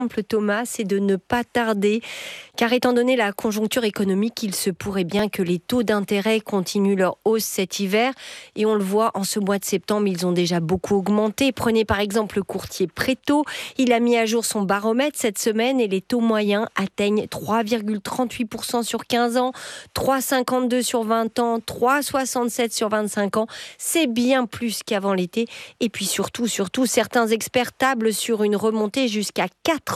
Thomas, c'est de ne pas tarder, car étant donné la conjoncture économique, il se pourrait bien que les taux d'intérêt continuent leur hausse cet hiver. Et on le voit, en ce mois de septembre, ils ont déjà beaucoup augmenté. Prenez par exemple le courtier Préto. Il a mis à jour son baromètre cette semaine et les taux moyens atteignent 3,38% sur 15 ans, 3,52 sur 20 ans, 3,67 sur 25 ans. C'est bien plus qu'avant l'été. Et puis surtout, certains experts tablent sur une remontée jusqu'à 4%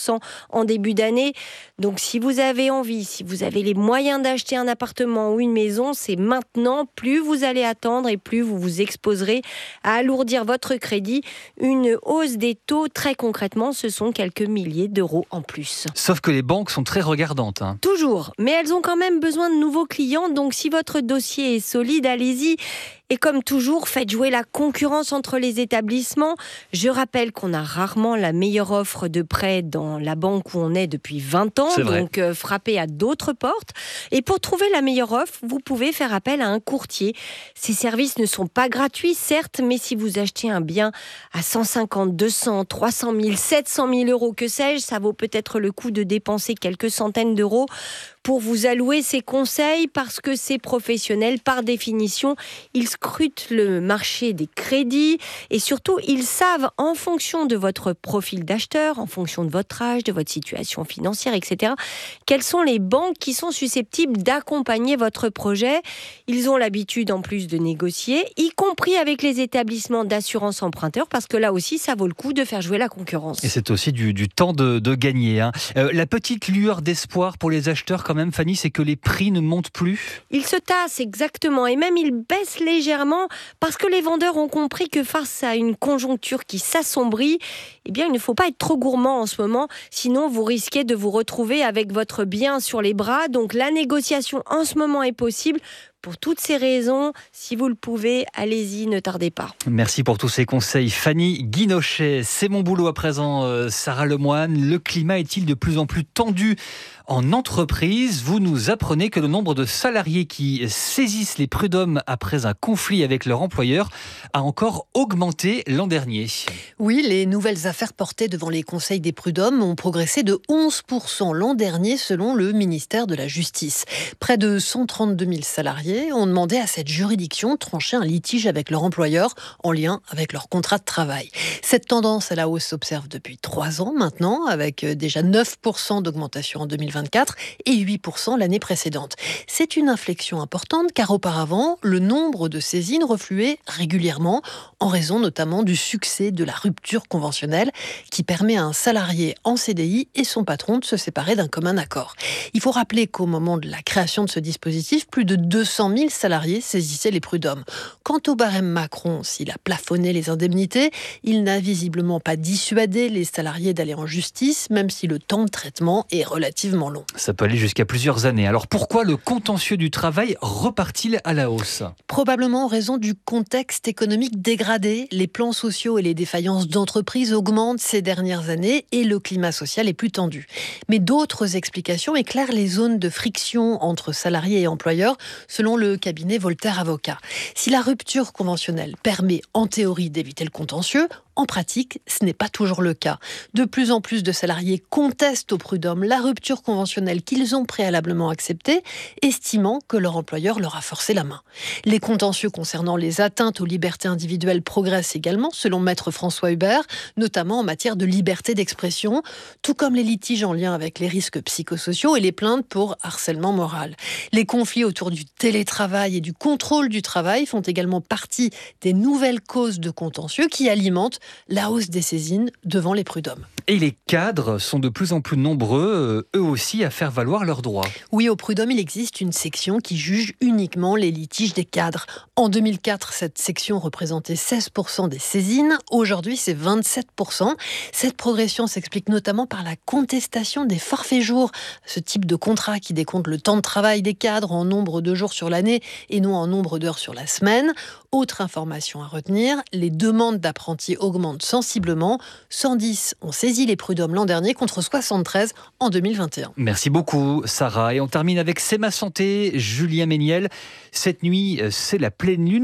en début d'année. Donc si vous avez envie, si vous avez les moyens d'acheter un appartement ou une maison, c'est maintenant. Plus vous allez attendre et plus vous vous exposerez à alourdir votre crédit. Une hausse des taux, très concrètement, ce sont quelques milliers d'euros en plus. Sauf que les banques sont très regardantes. Toujours, mais elles ont quand même besoin de nouveaux clients. Donc si votre dossier est solide, allez-y. Et comme toujours, faites jouer la concurrence entre les établissements. Je rappelle qu'on a rarement la meilleure offre de prêt dans la banque où on est depuis 20 ans. Donc frappez à d'autres portes. Et pour trouver la meilleure offre, vous pouvez faire appel à un courtier. Ces services ne sont pas gratuits, certes, mais si vous achetez un bien à 150, 200, 300 000, 700 000 euros, que sais-je, ça vaut peut-être le coup de dépenser quelques centaines d'euros pour vous allouer ces conseils, parce que ces professionnels, par définition, ils scrutent le marché des crédits et surtout, ils savent, en fonction de votre profil d'acheteur, en fonction de votre âge, de votre situation financière, etc., quelles sont les banques qui sont susceptibles d'accompagner votre projet. Ils ont l'habitude, en plus, de négocier, y compris avec les établissements d'assurance emprunteur, parce que là aussi, ça vaut le coup de faire jouer la concurrence. Et c'est aussi du temps de gagner. La petite lueur d'espoir pour les acheteurs, quand même, Fanny, c'est que les prix ne montent plus. Ils se tassent, exactement, et même ils baissent légèrement parce que les vendeurs ont compris que face à une conjoncture qui s'assombrit, eh bien, il ne faut pas être trop gourmand en ce moment, sinon vous risquez de vous retrouver avec votre bien sur les bras. Donc la négociation en ce moment est possible. Pour toutes ces raisons, si vous le pouvez, allez-y, ne tardez pas. Merci pour tous ces conseils. Fanny Guinochet, c'est mon boulot à présent. Sarah Lemoine, le climat est-il de plus en plus tendu en entreprise? Vous nous apprenez que le nombre de salariés qui saisissent les prud'hommes après un conflit avec leur employeur a encore augmenté l'an dernier. Oui, les nouvelles affaires portées devant les conseils des prud'hommes ont progressé de 11% l'an dernier selon le ministère de la Justice. Près de 132 000 salariés ont demandé à cette juridiction de trancher un litige avec leur employeur en lien avec leur contrat de travail. Cette tendance à la hausse s'observe depuis 3 ans maintenant, avec déjà 9% d'augmentation en 2024 et 8% l'année précédente. C'est une inflexion importante car auparavant, le nombre de saisines refluait régulièrement en raison notamment du succès de la rupture conventionnelle qui permet à un salarié en CDI et son patron de se séparer d'un commun accord. Il faut rappeler qu'au moment de la création de ce dispositif, plus de 200 000 salariés saisissaient les prud'hommes. Quant au barème Macron, s'il a plafonné les indemnités, il n'a visiblement pas dissuadé les salariés d'aller en justice, même si le temps de traitement est relativement long. Ça peut aller jusqu'à plusieurs années. Alors pourquoi le contentieux du travail repart-il à la hausse ? Probablement en raison du contexte économique dégradé. Les plans sociaux et les défaillances d'entreprises augmentent ces dernières années et le climat social est plus tendu. Mais d'autres explications éclairent les zones de friction entre salariés et employeurs, selon le cabinet Voltaire Avocats. Si la rupture conventionnelle permet en théorie d'éviter le contentieux, en pratique, ce n'est pas toujours le cas. De plus en plus de salariés contestent aux prud'hommes la rupture conventionnelle qu'ils ont préalablement acceptée, estimant que leur employeur leur a forcé la main. Les contentieux concernant les atteintes aux libertés individuelles progressent également, selon maître François Hubert, notamment en matière de liberté d'expression, tout comme les litiges en lien avec les risques psychosociaux et les plaintes pour harcèlement moral. Les conflits autour du télétravail et du contrôle du travail font également partie des nouvelles causes de contentieux qui alimentent la hausse des saisines devant les prud'hommes. Et les cadres sont de plus en plus nombreux, eux aussi, à faire valoir leurs droits. Oui, au prud'homme, il existe une section qui juge uniquement les litiges des cadres. En 2004, cette section représentait 16% des saisines. Aujourd'hui, c'est 27%. Cette progression s'explique notamment par la contestation des forfaits jours, ce type de contrat qui décompte le temps de travail des cadres en nombre de jours sur l'année et non en nombre d'heures sur la semaine. Autre information à retenir, les demandes d'apprentis augmentent sensiblement. 110 ont saisi les prud'hommes l'an dernier contre 73 en 2021. Merci beaucoup Sarah. Et on termine avec C'est ma santé, Julien Méniel. Cette nuit, c'est la pleine lune.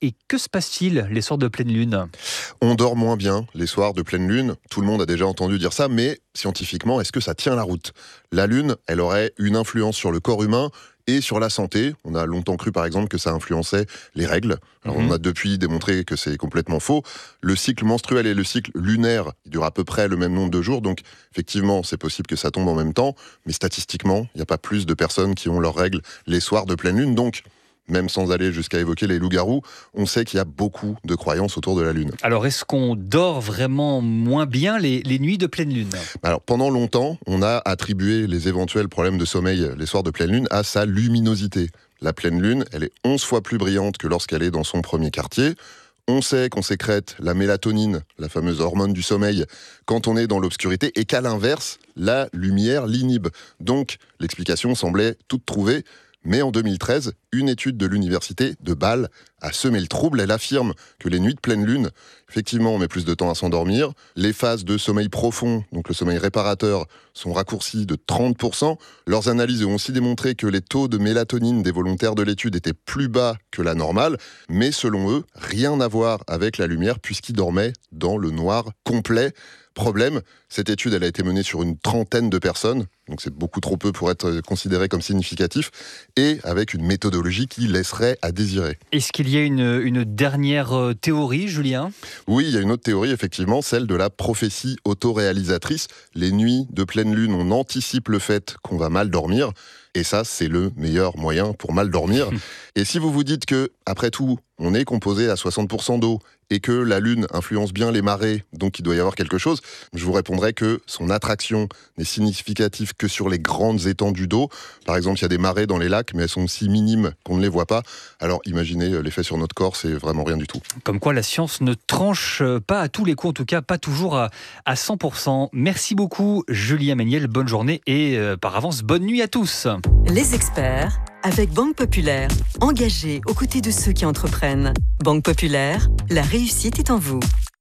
Et que se passe-t-il les soirs de pleine lune ? On dort moins bien les soirs de pleine lune. Tout le monde a déjà entendu dire ça, mais scientifiquement, est-ce que ça tient la route ? La lune, elle aurait une influence sur le corps humain et sur la santé. On a longtemps cru par exemple que ça influençait les règles. Alors, on a depuis démontré que c'est complètement faux. Le cycle menstruel et le cycle lunaire durent à peu près le même nombre de jours, donc effectivement c'est possible que ça tombe en même temps, mais statistiquement il n'y a pas plus de personnes qui ont leurs règles les soirs de pleine lune, donc même sans aller jusqu'à évoquer les loups-garous, on sait qu'il y a beaucoup de croyances autour de la Lune. Alors, est-ce qu'on dort vraiment moins bien les nuits de pleine lune ? Alors, pendant longtemps, on a attribué les éventuels problèmes de sommeil les soirs de pleine lune à sa luminosité. La pleine lune, elle est 11 fois plus brillante que lorsqu'elle est dans son premier quartier. On sait qu'on sécrète la mélatonine, la fameuse hormone du sommeil, quand on est dans l'obscurité, et qu'à l'inverse, la lumière l'inhibe. Donc, l'explication semblait toute trouvée. Mais en 2013, une étude de l'université de Bâle a semé le trouble. Elle affirme que les nuits de pleine lune, effectivement, on met plus de temps à s'endormir. Les phases de sommeil profond, donc le sommeil réparateur, sont raccourcies de 30%. Leurs analyses ont aussi démontré que les taux de mélatonine des volontaires de l'étude étaient plus bas que la normale. Mais selon eux, rien à voir avec la lumière puisqu'ils dormaient dans le noir complet. Problème, cette étude elle a été menée sur une 30aine de personnes, donc c'est beaucoup trop peu pour être considéré comme significatif, et avec une méthodologie qui laisserait à désirer. Est-ce qu'il y a une dernière théorie, Julien ? Oui, il y a une autre théorie, effectivement, celle de la prophétie autoréalisatrice. Les nuits de pleine lune, on anticipe le fait qu'on va mal dormir, et ça, c'est le meilleur moyen pour mal dormir. Et si vous vous dites que, après tout, on est composé à 60% d'eau, et que la Lune influence bien les marées, donc il doit y avoir quelque chose, je vous répondrai que son attraction n'est significative que sur les grandes étendues d'eau. Par exemple, il y a des marées dans les lacs, mais elles sont si minimes qu'on ne les voit pas. Alors imaginez l'effet sur notre corps, c'est vraiment rien du tout. Comme quoi la science ne tranche pas à tous les coups, en tout cas pas toujours à 100%. Merci beaucoup Julien Méniel, bonne journée et par avance bonne nuit à tous. Les experts avec Banque Populaire, engagés aux côtés de ceux qui entreprennent. Banque Populaire, la réussite est en vous.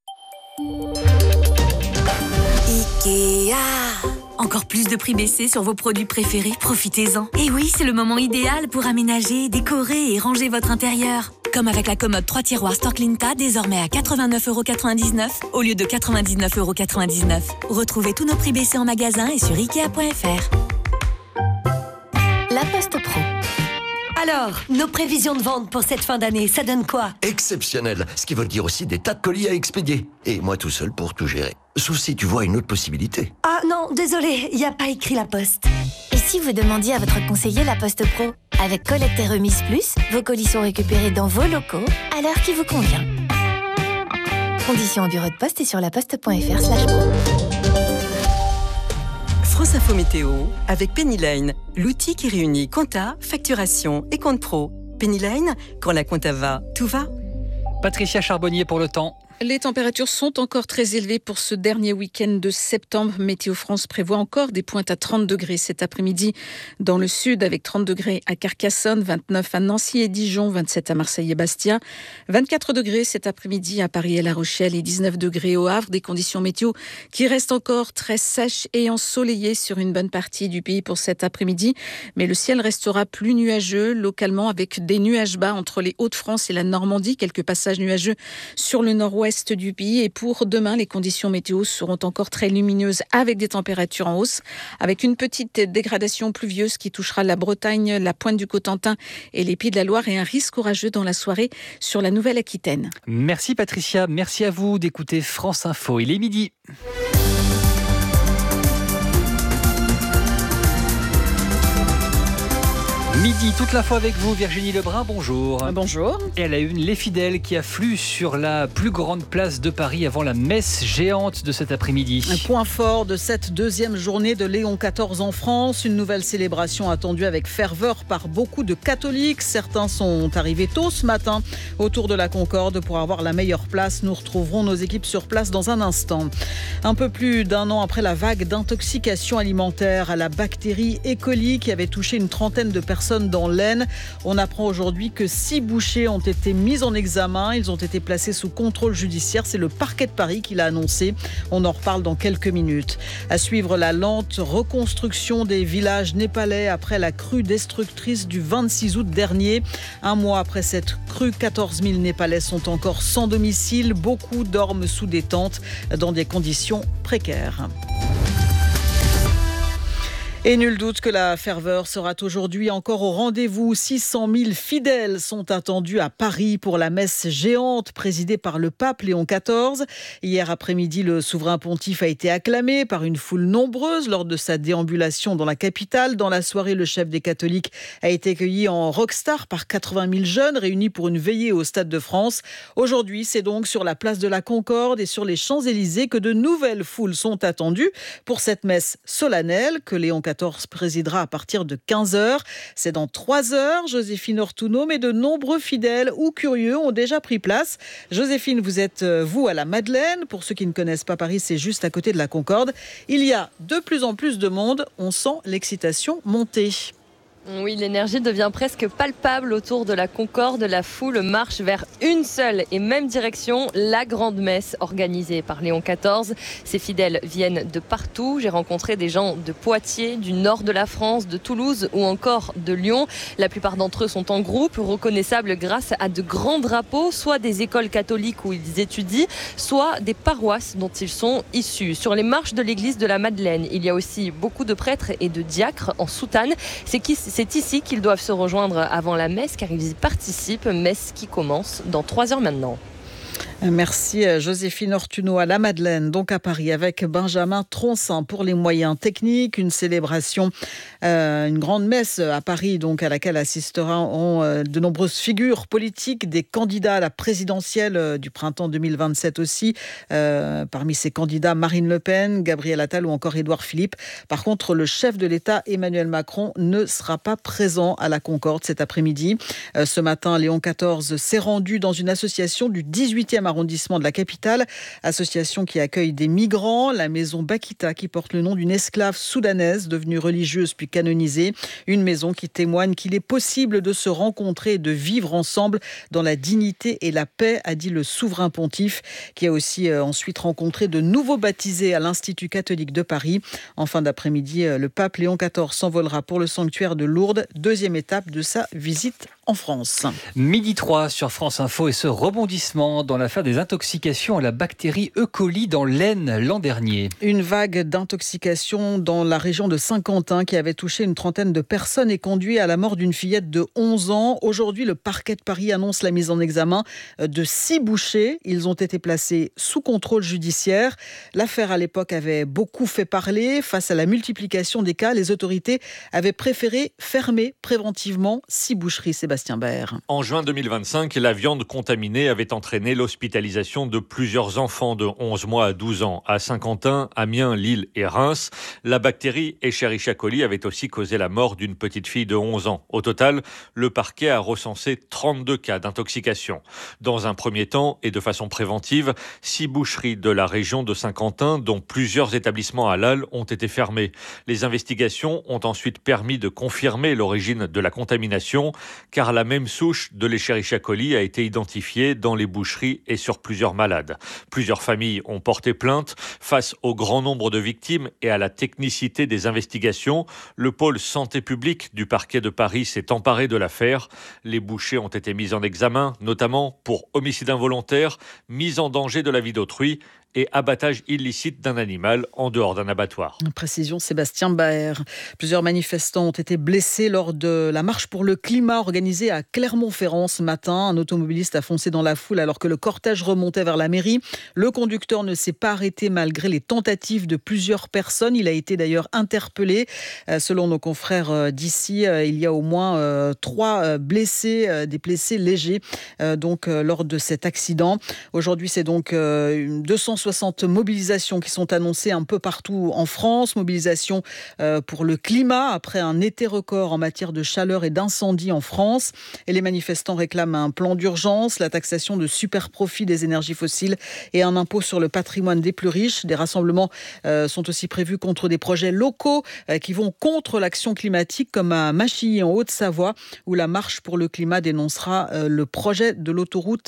Ikea. Encore plus de prix baissés sur vos produits préférés, profitez-en. Et oui, c'est le moment idéal pour aménager, décorer et ranger votre intérieur. Comme avec la commode 3 tiroirs Storklinta, désormais à 89,99€ au lieu de 99,99€. Retrouvez tous nos prix baissés en magasin et sur Ikea.fr. La Poste Pro. Alors, nos prévisions de vente pour cette fin d'année, ça donne quoi ? Exceptionnel, ce qui veut dire aussi des tas de colis à expédier. Et moi tout seul pour tout gérer. Sauf si tu vois une autre possibilité. Ah non, désolé, il n'y a pas écrit La Poste. Et si vous demandiez à votre conseiller La Poste Pro ? Avec collecte et remise plus, vos colis sont récupérés dans vos locaux à l'heure qui vous convient. Conditions au bureau de poste et sur laposte.fr/pro. France Info Météo avec Penny Lane, l'outil qui réunit compta, facturation et compte pro. Penny Lane, quand la compta va, tout va. Patricia Charbonnier pour le temps. Les températures sont encore très élevées pour ce dernier week-end de septembre. Météo France prévoit encore des pointes à 30 degrés cet après-midi dans le sud, avec 30 degrés à Carcassonne, 29 à Nancy et Dijon, 27 à Marseille et Bastia, 24 degrés cet après-midi à Paris et La Rochelle et 19 degrés au Havre. Des conditions météo qui restent encore très sèches et ensoleillées sur une bonne partie du pays pour cet après-midi. Mais le ciel restera plus nuageux localement avec des nuages bas entre les Hauts-de-France et la Normandie. Quelques passages nuageux sur le nord-ouest du pays. Et pour demain, les conditions météo seront encore très lumineuses avec des températures en hausse, avec une petite dégradation pluvieuse qui touchera la Bretagne, la pointe du Cotentin et les Pays de la Loire et un risque orageux dans la soirée sur la Nouvelle-Aquitaine. Merci Patricia, merci à vous d'écouter France Info. Il est midi. Midi, toute la fois avec vous, Virginie Lebrun, bonjour. Bonjour. Et à la une, les fidèles qui affluent sur la plus grande place de Paris avant la messe géante de cet après-midi. Un point fort de cette deuxième journée de Léon XIV en France. Une nouvelle célébration attendue avec ferveur par beaucoup de catholiques. Certains sont arrivés tôt ce matin autour de la Concorde pour avoir la meilleure place. Nous retrouverons nos équipes sur place dans un instant. Un peu plus d'un an après la vague d'intoxication alimentaire à la bactérie E. coli qui avait touché une trentaine de personnes personnes dans l'Aisne. On apprend aujourd'hui que 6 bouchers ont été mis en examen. Ils ont été placés sous contrôle judiciaire. C'est le parquet de Paris qui l'a annoncé. On en reparle dans quelques minutes. À suivre la lente reconstruction des villages népalais après la crue destructrice du 26 août dernier. Un mois après cette crue, 14 000 Népalais sont encore sans domicile. Beaucoup dorment sous des tentes dans des conditions précaires. Et nul doute que la ferveur sera aujourd'hui encore au rendez-vous. 600 000 fidèles sont attendus à Paris pour la messe géante présidée par le pape Léon XIV. Hier après-midi, le souverain pontife a été acclamé par une foule nombreuse lors de sa déambulation dans la capitale. Dans la soirée, le chef des catholiques a été accueilli en rockstar par 80 000 jeunes réunis pour une veillée au Stade de France. Aujourd'hui, c'est donc sur la place de la Concorde et sur les Champs-Élysées que de nouvelles foules sont attendues pour cette messe solennelle que Léon XIV présidera à partir de 15h. C'est dans 3 heures, Joséphine Ortuno, mais de nombreux fidèles ou curieux ont déjà pris place. Joséphine, vous êtes, vous, à la Madeleine. Pour ceux qui ne connaissent pas Paris, c'est juste à côté de la Concorde. Il y a de plus en plus de monde. On sent l'excitation monter. Oui, l'énergie devient presque palpable autour de la Concorde. La foule marche vers une seule et même direction, la grande messe organisée par Léon XIV. Ces fidèles viennent de partout. J'ai rencontré des gens de Poitiers, du nord de la France, de Toulouse ou encore de Lyon. La plupart d'entre eux sont en groupe, reconnaissables grâce à de grands drapeaux, soit des écoles catholiques où ils étudient, soit des paroisses dont ils sont issus. Sur les marches de l'église de la Madeleine, il y a aussi beaucoup de prêtres et de diacres en soutane. C'est ici qu'ils doivent se rejoindre avant la messe car ils y participent, messe qui commence dans 3 heures maintenant. Merci Joséphine Ortuno à la Madeleine, donc à Paris, avec Benjamin Troncin pour les moyens techniques. Une célébration, une grande messe à Paris, donc à laquelle assisteront de nombreuses figures politiques, des candidats à la présidentielle du printemps 2027 aussi. Parmi ces candidats, Marine Le Pen, Gabriel Attal ou encore Édouard Philippe. Par contre, le chef de l'État, Emmanuel Macron, ne sera pas présent à la Concorde cet après-midi. Ce matin, Léon XIV s'est rendu dans une association du 18e arrondissement de la capitale, association qui accueille des migrants, la maison Bakita qui porte le nom d'une esclave soudanaise devenue religieuse puis canonisée, une maison qui témoigne qu'il est possible de se rencontrer et de vivre ensemble dans la dignité et la paix, a dit le souverain pontife, qui a aussi ensuite rencontré de nouveaux baptisés à l'Institut catholique de Paris. En fin d'après-midi, le pape Léon XIV s'envolera pour le sanctuaire de Lourdes, deuxième étape de sa visite en France. 12h03 sur France Info et ce rebondissement dans l'affaire des intoxications à la bactérie E. coli dans l'Aisne l'an dernier. Une vague d'intoxication dans la région de Saint-Quentin qui avait touché une trentaine de personnes et conduit à la mort d'une fillette de 11 ans. Aujourd'hui, le parquet de Paris annonce la mise en examen de 6 bouchers. Ils ont été placés sous contrôle judiciaire. L'affaire à l'époque avait beaucoup fait parler. Face à la multiplication des cas, les autorités avaient préféré fermer préventivement 6 boucheries. Sébastien Baer. En juin 2025, la viande contaminée avait entraîné l'hospitalisation de plusieurs enfants de 11 mois à 12 ans à Saint-Quentin, Amiens, Lille et Reims. La bactérie Escherichia coli avait aussi causé la mort d'une petite fille de 11 ans. Au total, le parquet a recensé 32 cas d'intoxication. Dans un premier temps et de façon préventive, 6 boucheries de la région de Saint-Quentin, dont plusieurs établissements halal, ont été fermés. Les investigations ont ensuite permis de confirmer l'origine de la contamination, car la même souche de l'Escherichia coli a été identifiée dans les boucheries et sur plusieurs malades. Plusieurs familles ont porté plainte. Face au grand nombre de victimes et à la technicité des investigations, le pôle santé publique du parquet de Paris s'est emparé de l'affaire. Les bouchers ont été mis en examen, notamment pour homicide involontaire, mise en danger de la vie d'autrui et abattage illicite d'un animal en dehors d'un abattoir. Précision Sébastien Baer. Plusieurs manifestants ont été blessés lors de la marche pour le climat organisée à Clermont-Ferrand ce matin. Un automobiliste a foncé dans la foule alors que le cortège remontait vers la mairie. Le conducteur ne s'est pas arrêté malgré les tentatives de plusieurs personnes. Il a été d'ailleurs interpellé. Selon nos confrères d'ici, il y a au moins 3 blessés, des blessés légers lors de cet accident. Aujourd'hui, c'est donc 260 260 mobilisations qui sont annoncées un peu partout en France. Mobilisation pour le climat après un été record en matière de chaleur et d'incendie en France. Et les manifestants réclament un plan d'urgence, la taxation de super profits des énergies fossiles et un impôt sur le patrimoine des plus riches. Des rassemblements sont aussi prévus contre des projets locaux qui vont contre l'action climatique, comme à Machilly en Haute-Savoie, où la marche pour le climat dénoncera le projet de l'autoroute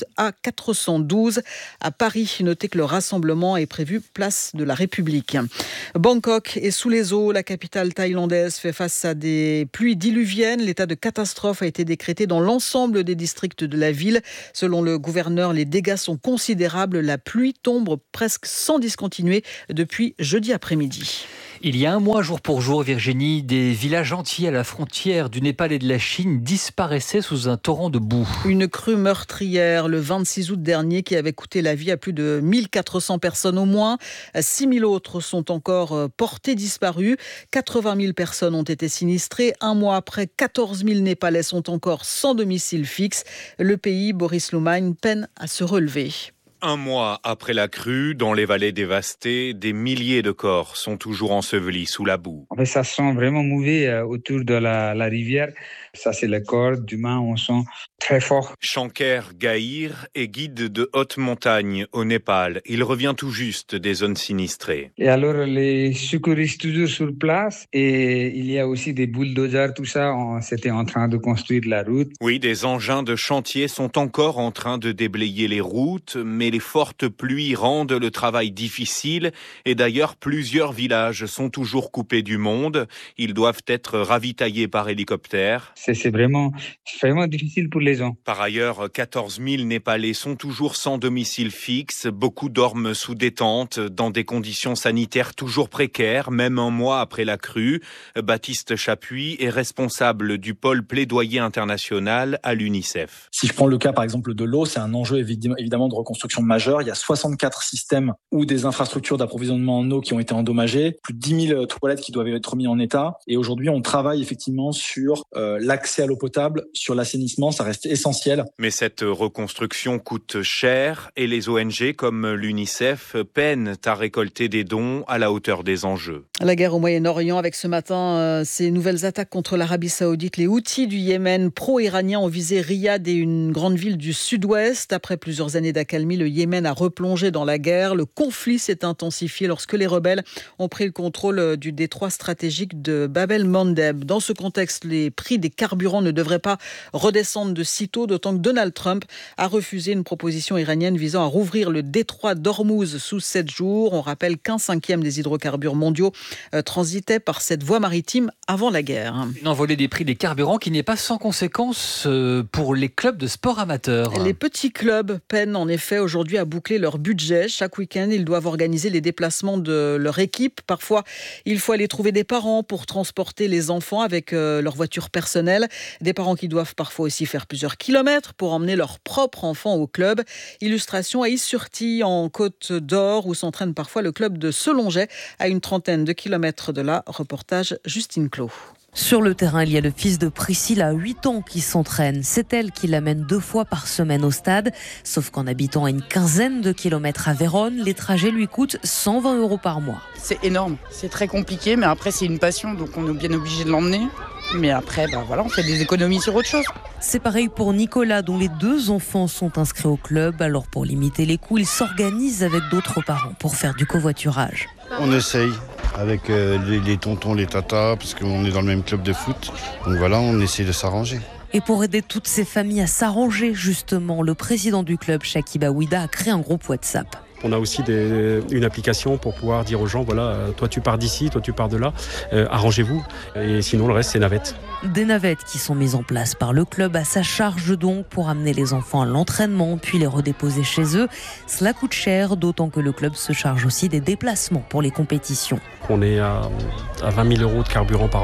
A412 à Paris. Notez que le rassemblement est prévu place de la République. Bangkok est sous les eaux. La capitale thaïlandaise fait face à des pluies diluviennes. L'état de catastrophe a été décrété dans l'ensemble des districts de la ville. Selon le gouverneur, les dégâts sont considérables. La pluie tombe presque sans discontinuer depuis jeudi après-midi. Il y a un mois, jour pour jour, Virginie, des villages entiers à la frontière du Népal et de la Chine disparaissaient sous un torrent de boue. Une crue meurtrière le 26 août dernier qui avait coûté la vie à plus de 1400 personnes au moins. 6000 autres sont encore portées disparues. 80 000 personnes ont été sinistrées. Un mois après, 14 000 Népalais sont encore sans domicile fixe. Le pays, Boris Loumagne, peine à se relever. Un mois après la crue, dans les vallées dévastées, des milliers de corps sont toujours ensevelis sous la boue. En fait, ça sent vraiment mauvais autour de la rivière. Ça, c'est le corps d'humains, on sent très fort. Shankar Gahir est guide de haute montagne au Népal. Il revient tout juste des zones sinistrées. Et alors, les secouristes toujours sur place. Et il y a aussi des bulldozers, tout ça. C'était en train de construire la route. Oui, des engins de chantier sont encore en train de déblayer les routes, mais les fortes pluies rendent le travail difficile. Et d'ailleurs, plusieurs villages sont toujours coupés du monde. Ils doivent être ravitaillés par hélicoptère. C'est vraiment difficile pour les gens. Par ailleurs, 14 000 Népalais sont toujours sans domicile fixe. Beaucoup dorment sous des tentes, dans des conditions sanitaires toujours précaires, même un mois après la crue. Baptiste Chapuis est responsable du pôle plaidoyer international à l'UNICEF. Si je prends le cas, par exemple, de l'eau, c'est un enjeu évidemment de reconstruction majeur. Il y a 64 systèmes ou des infrastructures d'approvisionnement en eau qui ont été endommagées, plus de 10 000 toilettes qui doivent être mises en état. Et aujourd'hui, on travaille effectivement sur l'accès à l'eau potable, sur l'assainissement, ça reste essentiel. Mais cette reconstruction coûte cher et les ONG comme l'UNICEF peinent à récolter des dons à la hauteur des enjeux. La guerre au Moyen-Orient avec ce matin ces nouvelles attaques contre l'Arabie Saoudite. Les Houthis du Yémen pro-iraniens ont visé Riyad et une grande ville du sud-ouest. Après plusieurs années d'accalmie, le Yémen a replongé dans la guerre. Le conflit s'est intensifié lorsque les rebelles ont pris le contrôle du détroit stratégique de Bab el-Mandeb. Dans ce contexte, les prix des carburants ne devraient pas redescendre de sitôt, d'autant que Donald Trump a refusé une proposition iranienne visant à rouvrir le détroit d'Ormuz sous 7 jours. On rappelle qu'un cinquième des hydrocarbures mondiaux transitait par cette voie maritime avant la guerre. Une envolée des prix des carburants qui n'est pas sans conséquence pour les clubs de sport amateurs. Les petits clubs peinent en effet aujourd'hui à boucler leur budget. Chaque week-end, ils doivent organiser les déplacements de leur équipe. Parfois, il faut aller trouver des parents pour transporter les enfants avec leur voiture personnelle. Des parents qui doivent parfois aussi faire plusieurs kilomètres pour emmener leur propre enfant au club. Illustration à Is-sur-Tille, en Côte d'Or, où s'entraîne parfois le club de Selonget, à une trentaine de kilomètres de là. Reportage Justine Clos. Sur le terrain, il y a le fils de Priscille à 8 ans qui s'entraîne. C'est elle qui l'amène 2 fois par semaine au stade. Sauf qu'en habitant à une quinzaine de kilomètres à Vérone, les trajets lui coûtent 120 € par mois. C'est énorme, c'est très compliqué, mais après c'est une passion, donc on est bien obligé de l'emmener. Mais après, on fait des économies sur autre chose. C'est pareil pour Nicolas, dont les 2 enfants sont inscrits au club. Alors pour limiter les coûts, il s'organise avec d'autres parents pour faire du covoiturage. On essaye avec les tontons, les tatas, parce qu'on est dans le même club de foot. Donc voilà, on essaie de s'arranger. Et pour aider toutes ces familles à s'arranger, justement, le président du club, Shakib Aouida, a créé un groupe WhatsApp. On a aussi une application pour pouvoir dire aux gens, voilà, toi tu pars d'ici, toi tu pars de là, arrangez-vous. Et sinon, le reste, c'est navettes. Des navettes qui sont mises en place par le club à sa charge donc pour amener les enfants à l'entraînement puis les redéposer chez eux. Cela coûte cher, d'autant que le club se charge aussi des déplacements pour les compétitions. On est à 20 000 € de carburant par an.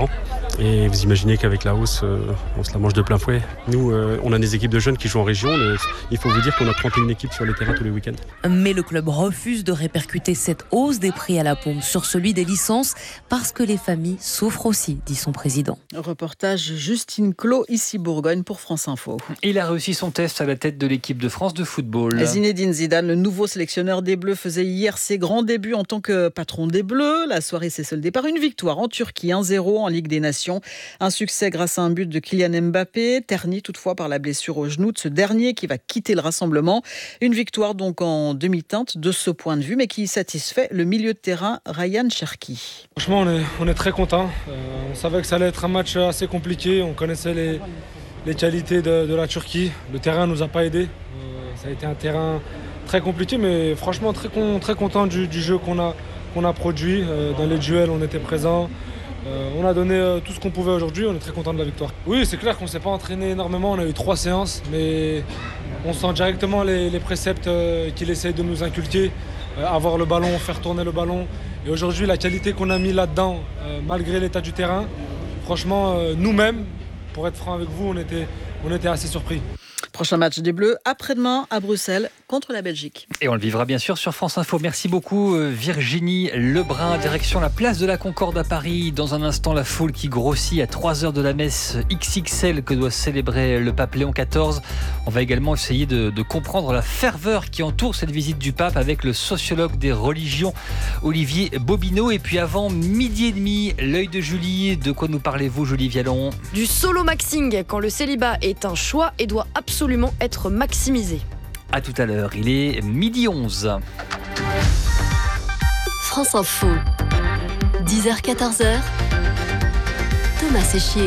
Et vous imaginez qu'avec la hausse, on se la mange de plein fouet. Nous, on a des équipes de jeunes qui jouent en région. Il faut vous dire qu'on a 31 équipes sur les terrains tous les week-ends. Mais le club refuse de répercuter cette hausse des prix à la pompe sur celui des licences parce que les familles souffrent aussi, dit son président. Reportage Justine Clos, ici Bourgogne pour France Info. Il a réussi son test à la tête de l'équipe de France de football. Zinedine Zidane, le nouveau sélectionneur des Bleus, faisait hier ses grands débuts en tant que patron des Bleus. La soirée s'est soldée par une victoire en Turquie, 1-0 en Ligue des Nations. Un succès grâce à un but de Kylian Mbappé, terni toutefois par la blessure au genou de ce dernier qui va quitter le rassemblement. Une victoire donc en demi-teinte de ce point de vue, mais qui satisfait le milieu de terrain Ryan Cherki. Franchement, on est très contents. On savait que ça allait être un match assez compliqué. On connaissait les qualités de la Turquie. Le terrain ne nous a pas aidés. Ça a été un terrain très compliqué, mais franchement très content du jeu qu'on a produit. Dans les duels, on était présents. On a donné tout ce qu'on pouvait aujourd'hui, on est très content de la victoire. Oui, c'est clair qu'on ne s'est pas entraîné énormément, on a eu 3 séances, mais on sent directement les préceptes qu'il essaye de nous inculquer. Avoir le ballon, faire tourner le ballon. Et aujourd'hui, la qualité qu'on a mis là-dedans, malgré l'état du terrain, franchement, nous-mêmes, pour être franc avec vous, on était assez surpris. Prochain match des Bleus après-demain à Bruxelles contre la Belgique. Et on le vivra bien sûr sur France Info. Merci beaucoup Virginie Lebrun. Direction la place de la Concorde à Paris. Dans un instant, la foule qui grossit à 3h de la messe XXL que doit célébrer le pape Léon XIV. On va également essayer de comprendre la ferveur qui entoure cette visite du pape avec le sociologue des religions Olivier Bobineau. Et puis avant 12h30, l'œil de Julie. De quoi nous parlez-vous Julie Vialon? Du solo-maxing, quand le célibat est un choix et doit absolument être maximisé. À tout à l'heure, il est 12h11. France Info, 10h-14h, Thomas Séchier.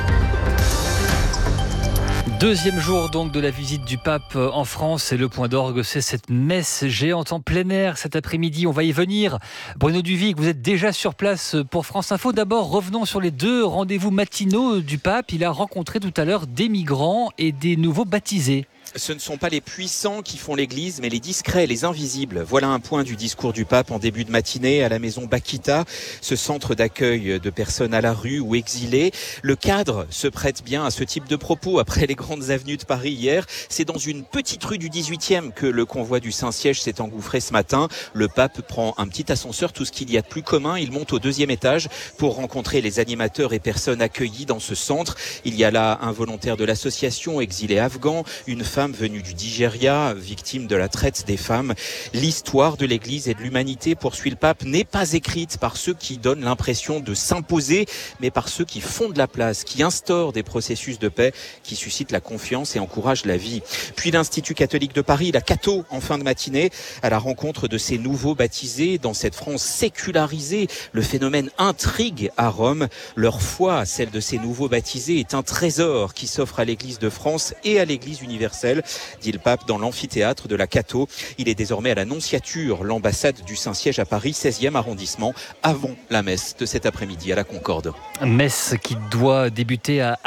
Deuxième jour donc de la visite du pape en France et le point d'orgue, c'est cette messe géante en plein air cet après-midi. On va y venir. Bruno Duvic, vous êtes déjà sur place pour France Info. D'abord, revenons sur les 2 rendez-vous matinaux du pape. Il a rencontré tout à l'heure des migrants et des nouveaux baptisés. Ce ne sont pas les puissants qui font l'église, mais les discrets, les invisibles. Voilà un point du discours du pape en début de matinée à la maison Bakita, ce centre d'accueil de personnes à la rue ou exilées. Le cadre se prête bien à ce type de propos. Après les grandes avenues de Paris hier, c'est dans une petite rue du 18e que le convoi du Saint-Siège s'est engouffré ce matin. Le pape prend un petit ascenseur, tout ce qu'il y a de plus commun. Il monte au 2e étage pour rencontrer les animateurs et personnes accueillies dans ce centre. Il y a là un volontaire de l'association Exilés Afghans, une femme venue du Nigeria, victime de la traite des femmes. L'histoire de l'Église et de l'humanité, poursuit le pape, n'est pas écrite par ceux qui donnent l'impression de s'imposer, mais par ceux qui font de la place, qui instaurent des processus de paix, qui suscitent la confiance et encouragent la vie. Puis l'Institut catholique de Paris, la Cato, en fin de matinée, à la rencontre de ces nouveaux baptisés dans cette France sécularisée. Le phénomène intrigue à Rome. Leur foi, celle de ces nouveaux baptisés, est un trésor qui s'offre à l'Église de France et à l'Église universelle, dit le pape dans l'amphithéâtre de la Cato. Il est désormais à la Nonciature, l'ambassade du Saint-Siège à Paris, 16e arrondissement, avant la messe de cet après-midi à la Concorde. Messe qui doit débuter à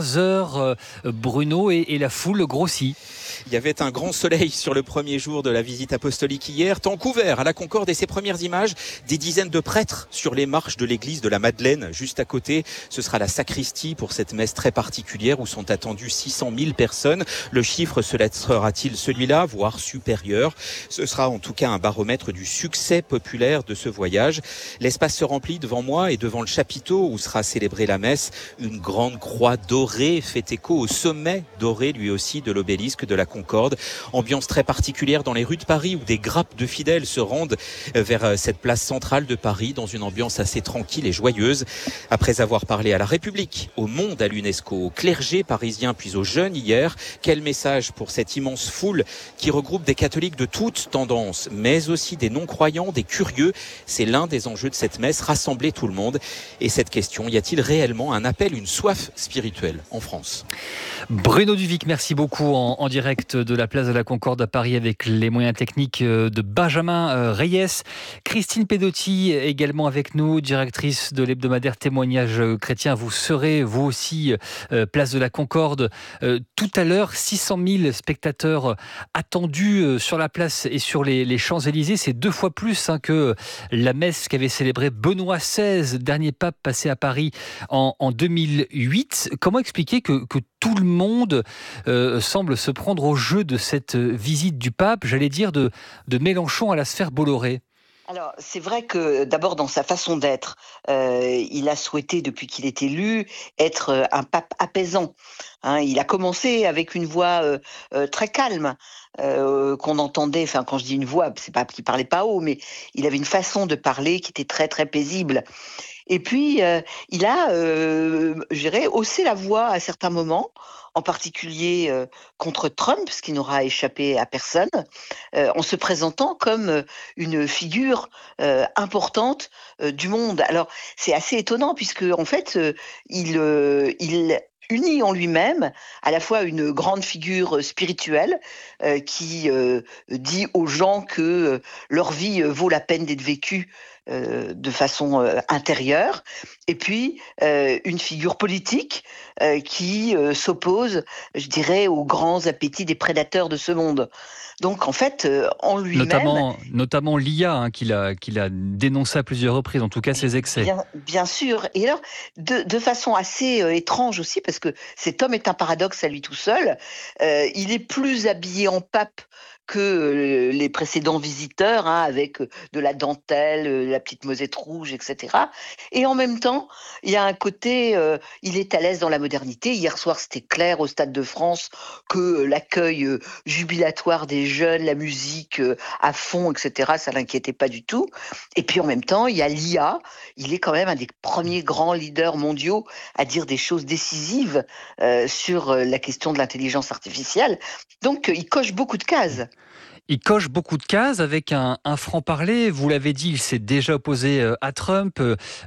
15h, Bruno, et la foule grossit. Il y avait un grand soleil sur le premier jour de la visite apostolique hier. Temps couvert à la Concorde et ses premières images, des dizaines de prêtres sur les marches de l'église de la Madeleine, juste à côté. Ce sera la sacristie pour cette messe très particulière où sont attendues 600 000 personnes. Le chiffre se laissera-t-il celui-là, voire supérieur? Ce sera en tout cas un baromètre du succès populaire de ce voyage. L'espace se remplit devant moi et devant le chapiteau où sera célébrée la messe. Une grande croix dorée fait écho au sommet doré lui aussi de l'obélisque de la Concorde. Ambiance très particulière dans les rues de Paris où des grappes de fidèles se rendent vers cette place centrale de Paris dans une ambiance assez tranquille et joyeuse. Après avoir parlé à la République, au monde, à l'UNESCO, au clergé parisien puis aux jeunes hier, quel message pour cette immense foule qui regroupe des catholiques de toutes tendances, mais aussi des non-croyants, des curieux. C'est l'un des enjeux de cette messe, rassembler tout le monde. Et cette question, y a-t-il réellement un appel, une soif spirituelle en France? Bruno Duvic, merci beaucoup en direct de la place de la Concorde à Paris avec les moyens techniques de Benjamin Reyes. Christine Pedotti également avec nous, directrice de l'hebdomadaire Témoignages chrétiens. Vous serez vous aussi place de la Concorde tout à l'heure. 600 000 spectateurs attendus sur la place et sur les Champs-Élysées. C'est 2 fois plus que la messe qu'avait célébrée Benoît XVI, dernier pape passé à Paris en 2008. Comment expliquer que tout le monde semble se prendre au jeu de cette visite du pape, j'allais dire de Mélenchon à la sphère Bolloré? Alors, c'est vrai que d'abord dans sa façon d'être, il a souhaité depuis qu'il est élu être un pape apaisant. Il a commencé avec une voix très calme qu'on entendait. Enfin, quand je dis une voix, c'est pas qu'il parlait pas haut, mais il avait une façon de parler qui était très très paisible. Et puis il a, je dirais, haussé la voix à certains moments, en particulier contre Trump, ce qui n'aura échappé à personne, en se présentant comme une figure importante du monde. Alors, c'est assez étonnant puisque, en fait, il unit en lui-même à la fois une grande figure spirituelle qui dit aux gens que leur vie vaut la peine d'être vécue de façon intérieure, et puis une figure politique qui s'oppose, je dirais, aux grands appétits des prédateurs de ce monde. Donc en fait, en lui-même... Notamment l'IA, qu'il a dénoncé à plusieurs reprises, en tout cas ses excès. Bien sûr. Et alors, de façon assez étrange aussi, parce que cet homme est un paradoxe à lui tout seul, il est plus habillé en pape que les précédents visiteurs, avec de la dentelle, la petite mosette rouge, etc. Et en même temps, il y a un côté, il est à l'aise dans la modernité. Hier soir, c'était clair au Stade de France que l'accueil jubilatoire des jeunes, la musique à fond, etc., ça l'inquiétait pas du tout. Et puis en même temps, il y a l'IA. Il est quand même un des premiers grands leaders mondiaux à dire des choses décisives sur la question de l'intelligence artificielle. Donc, il coche beaucoup de cases. Il coche beaucoup de cases avec un franc-parler. Vous l'avez dit, il s'est déjà opposé à Trump.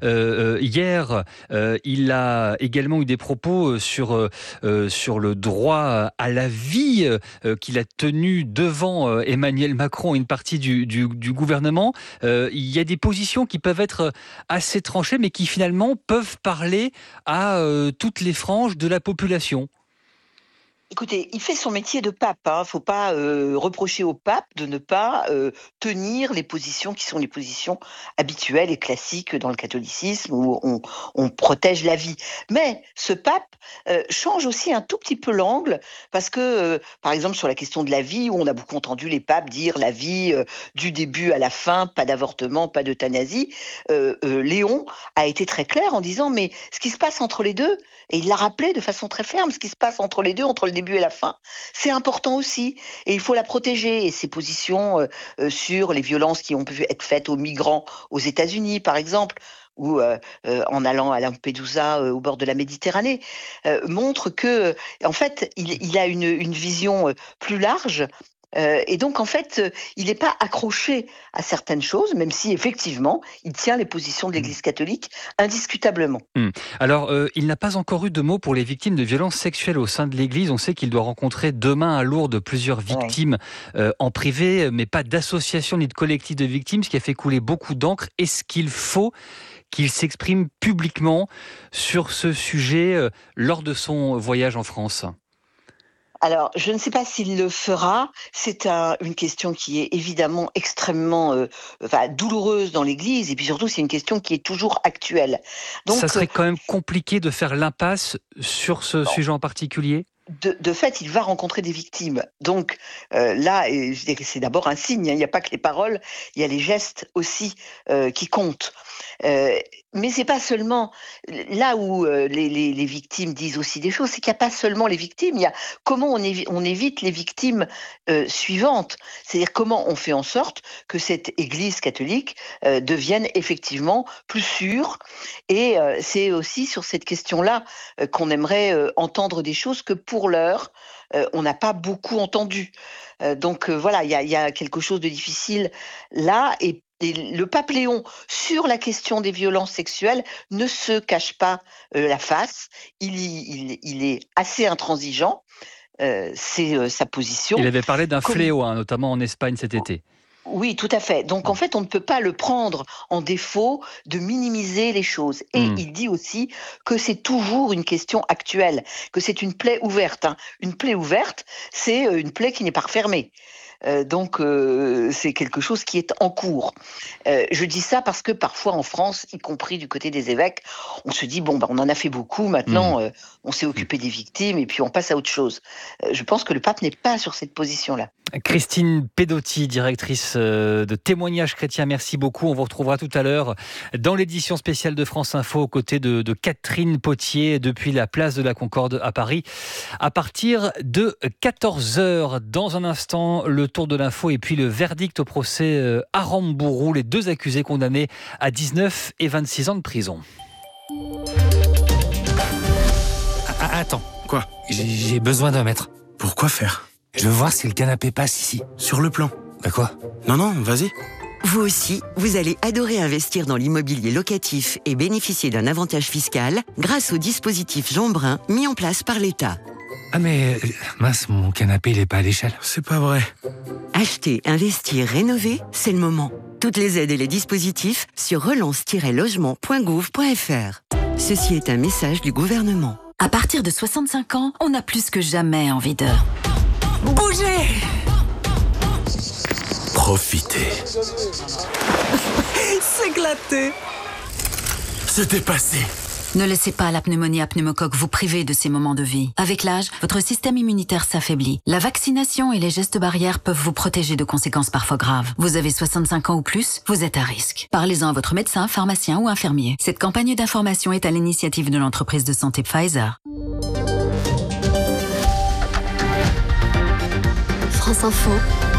Hier, il a également eu des propos sur le droit à la vie qu'il a tenu devant Emmanuel Macron et une partie du gouvernement. Il y a des positions qui peuvent être assez tranchées, mais qui finalement peuvent parler à toutes les franges de la population. Écoutez, il fait son métier de pape. Faut pas reprocher au pape de ne pas tenir les positions qui sont les positions habituelles et classiques dans le catholicisme où on protège la vie. Mais ce pape change aussi un tout petit peu l'angle parce que, par exemple, sur la question de la vie, où on a beaucoup entendu les papes dire la vie du début à la fin, pas d'avortement, pas d'euthanasie, Léon a été très clair en disant mais ce qui se passe entre les deux, et il l'a rappelé de façon très ferme, ce qui se passe entre les deux, entre le début et la fin, c'est important aussi. Et il faut la protéger. Et ses positions sur les violences qui ont pu être faites aux migrants aux États-Unis, par exemple, ou en allant à Lampedusa au bord de la Méditerranée, montrent que, en fait, il a une vision plus large. Et donc, en fait, il n'est pas accroché à certaines choses, même si, effectivement, il tient les positions de l'Église catholique indiscutablement. Alors, il n'a pas encore eu de mots pour les victimes de violences sexuelles au sein de l'Église. On sait qu'il doit rencontrer demain à Lourdes plusieurs victimes en privé, mais pas d'association ni de collectif de victimes, ce qui a fait couler beaucoup d'encre. Est-ce qu'il faut qu'il s'exprime publiquement sur ce sujet lors de son voyage en France ? Alors, je ne sais pas s'il le fera. C'est une question qui est évidemment extrêmement douloureuse dans l'Église, et puis surtout, c'est une question qui est toujours actuelle. Donc, ça serait quand même compliqué de faire l'impasse sur ce sujet en particulier ? De fait, il va rencontrer des victimes. Donc là, je dirais que c'est d'abord un signe. Il n'y a pas que les paroles, il y a les gestes aussi qui comptent. Mais c'est pas seulement là où les victimes disent aussi des choses, c'est qu'il n'y a pas seulement les victimes, il y a comment on évite les victimes suivantes. C'est-à-dire comment on fait en sorte que cette Église catholique devienne effectivement plus sûre. Et c'est aussi sur cette question-là qu'on aimerait entendre des choses que pour l'heure, on n'a pas beaucoup entendu. Donc voilà, il y a quelque chose de difficile là. Et le pape Léon, sur la question des violences sexuelles, ne se cache pas la face. Il est assez intransigeant. C'est sa position. Il avait parlé d'un fléau, notamment en Espagne cet été. Oui, tout à fait. Donc en fait, on ne peut pas le prendre en défaut de minimiser les choses. Et il dit aussi que c'est toujours une question actuelle, que c'est une plaie ouverte. Une plaie ouverte, c'est une plaie qui n'est pas refermée. Donc c'est quelque chose qui est en cours. Je dis ça parce que parfois en France, y compris du côté des évêques, on se dit on en a fait beaucoup, maintenant on s'est occupé des victimes et puis on passe à autre chose. Je pense que le pape n'est pas sur cette position-là. Christine Pedotti, directrice de Témoignages chrétiens, merci beaucoup. On vous retrouvera tout à l'heure dans l'édition spéciale de France Info aux côtés de Catherine Potier depuis la place de la Concorde à Paris à partir de 14h. Dans un instant, le tour de l'info et puis le verdict au procès Aramburu, les 2 accusés condamnés à 19 et 26 ans de prison. Attends, quoi ? J'ai besoin d'un mètre. Pourquoi faire ? Je veux voir si le canapé passe ici. Sur le plan. Bah quoi ? Non, vas-y. Vous aussi, vous allez adorer investir dans l'immobilier locatif et bénéficier d'un avantage fiscal grâce au dispositif Jean Brun mis en place par l'État. Ah mais, mince, mon canapé, il est pas à l'échelle. C'est pas vrai. Acheter, investir, rénover, c'est le moment. Toutes les aides et les dispositifs sur relance-logement.gouv.fr. Ceci est un message du gouvernement. À partir de 65 ans, on a plus que jamais envie de... bouger. Profitez. S'éclater. Se dépasser. Ne laissez pas la pneumonie à pneumocoque vous priver de ces moments de vie. Avec l'âge, votre système immunitaire s'affaiblit. La vaccination et les gestes barrières peuvent vous protéger de conséquences parfois graves. Vous avez 65 ans ou plus, vous êtes à risque. Parlez-en à votre médecin, pharmacien ou infirmier. Cette campagne d'information est à l'initiative de l'entreprise de santé Pfizer. France Info,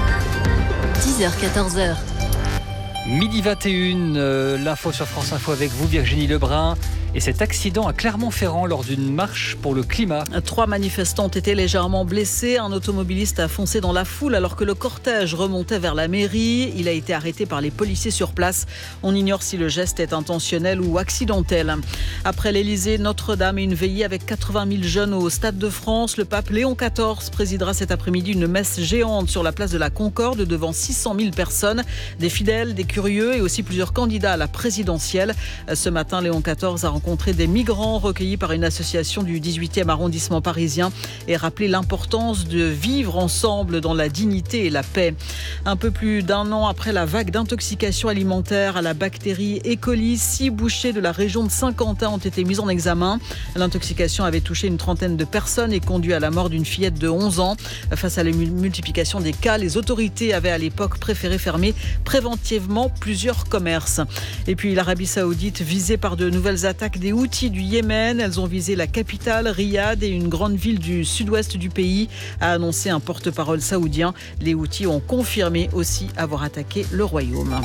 10h-14h. Midi 21, l'info sur France Info avec vous, Virginie Lebrun. Et cet accident à Clermont-Ferrand lors d'une marche pour le climat. 3 manifestants ont été légèrement blessés. Un automobiliste a foncé dans la foule alors que le cortège remontait vers la mairie. Il a été arrêté par les policiers sur place. On ignore si le geste est intentionnel ou accidentel. Après l'Elysée, Notre-Dame et une veillée avec 80 000 jeunes au Stade de France. Le pape Léon XIV présidera cet après-midi une messe géante sur la place de la Concorde devant 600 000 personnes. Des fidèles, des curieux et aussi plusieurs candidats à la présidentielle. Ce matin, Léon XIV a rencontré des migrants recueillis par une association du 18e arrondissement parisien et rappelé l'importance de vivre ensemble dans la dignité et la paix. Un peu plus d'1 an après la vague d'intoxication alimentaire à la bactérie E. coli, 6 bouchers de la région de Saint-Quentin ont été mis en examen. L'intoxication avait touché une trentaine de personnes et conduit à la mort d'une fillette de 11 ans. Face à la multiplication des cas, les autorités avaient à l'époque préféré fermer préventivement plusieurs commerces. Et puis l'Arabie Saoudite visée par de nouvelles attaques des Houthis du Yémen. Elles ont visé la capitale, Riyad, et une grande ville du sud-ouest du pays, a annoncé un porte-parole saoudien. Les Houthis ont confirmé aussi avoir attaqué le royaume.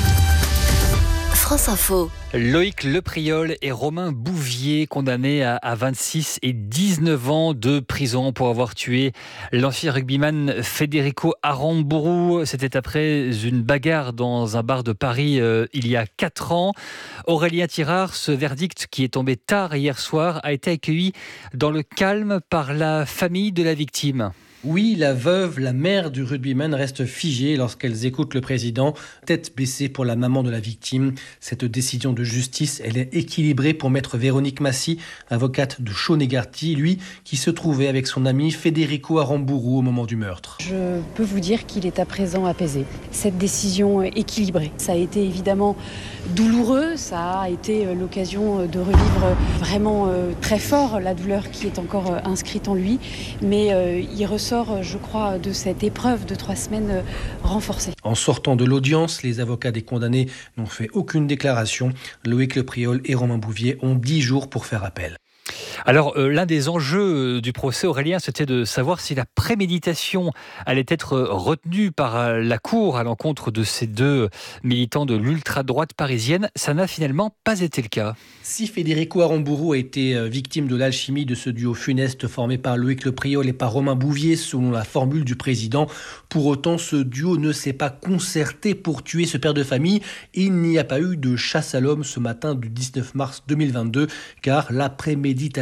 France Info. Loïc Lepriol et Romain Bouvier condamnés à 26 et 19 ans de prison pour avoir tué l'ancien rugbyman Federico Aramburu. C'était après une bagarre dans un bar de Paris il y a 4 ans. Aurélien Tirard, ce verdict qui est tombé tard hier soir a été accueilli dans le calme par la famille de la victime. Oui, la veuve, la mère du rugbyman reste figée lorsqu'elles écoutent le président, tête baissée pour la maman de la victime. Cette décision de justice, elle est équilibrée pour maître Véronique Massy, avocate de Chaunegarty, lui qui se trouvait avec son ami Federico Aramburu au moment du meurtre. Je peux vous dire qu'il est à présent apaisé. Cette décision équilibrée, ça a été évidemment douloureux, ça a été l'occasion de revivre vraiment très fort la douleur qui est encore inscrite en lui, mais il ressort, je crois, de cette épreuve de 3 semaines renforcée. En sortant de l'audience, les avocats des condamnés n'ont fait aucune déclaration. Loïc Lepriol et Romain Bouvier ont 10 jours pour faire appel. Alors, l'un des enjeux du procès, Aurélien, c'était de savoir si la préméditation allait être retenue par la Cour à l'encontre de ces 2 militants de l'ultra-droite parisienne. Ça n'a finalement pas été le cas. Si Federico Aramburu a été victime de l'alchimie de ce duo funeste formé par Loïc Lepriol et par Romain Bouvier, selon la formule du président, pour autant, ce duo ne s'est pas concerté pour tuer ce père de famille. Il n'y a pas eu de chasse à l'homme ce matin du 19 mars 2022, car la préméditation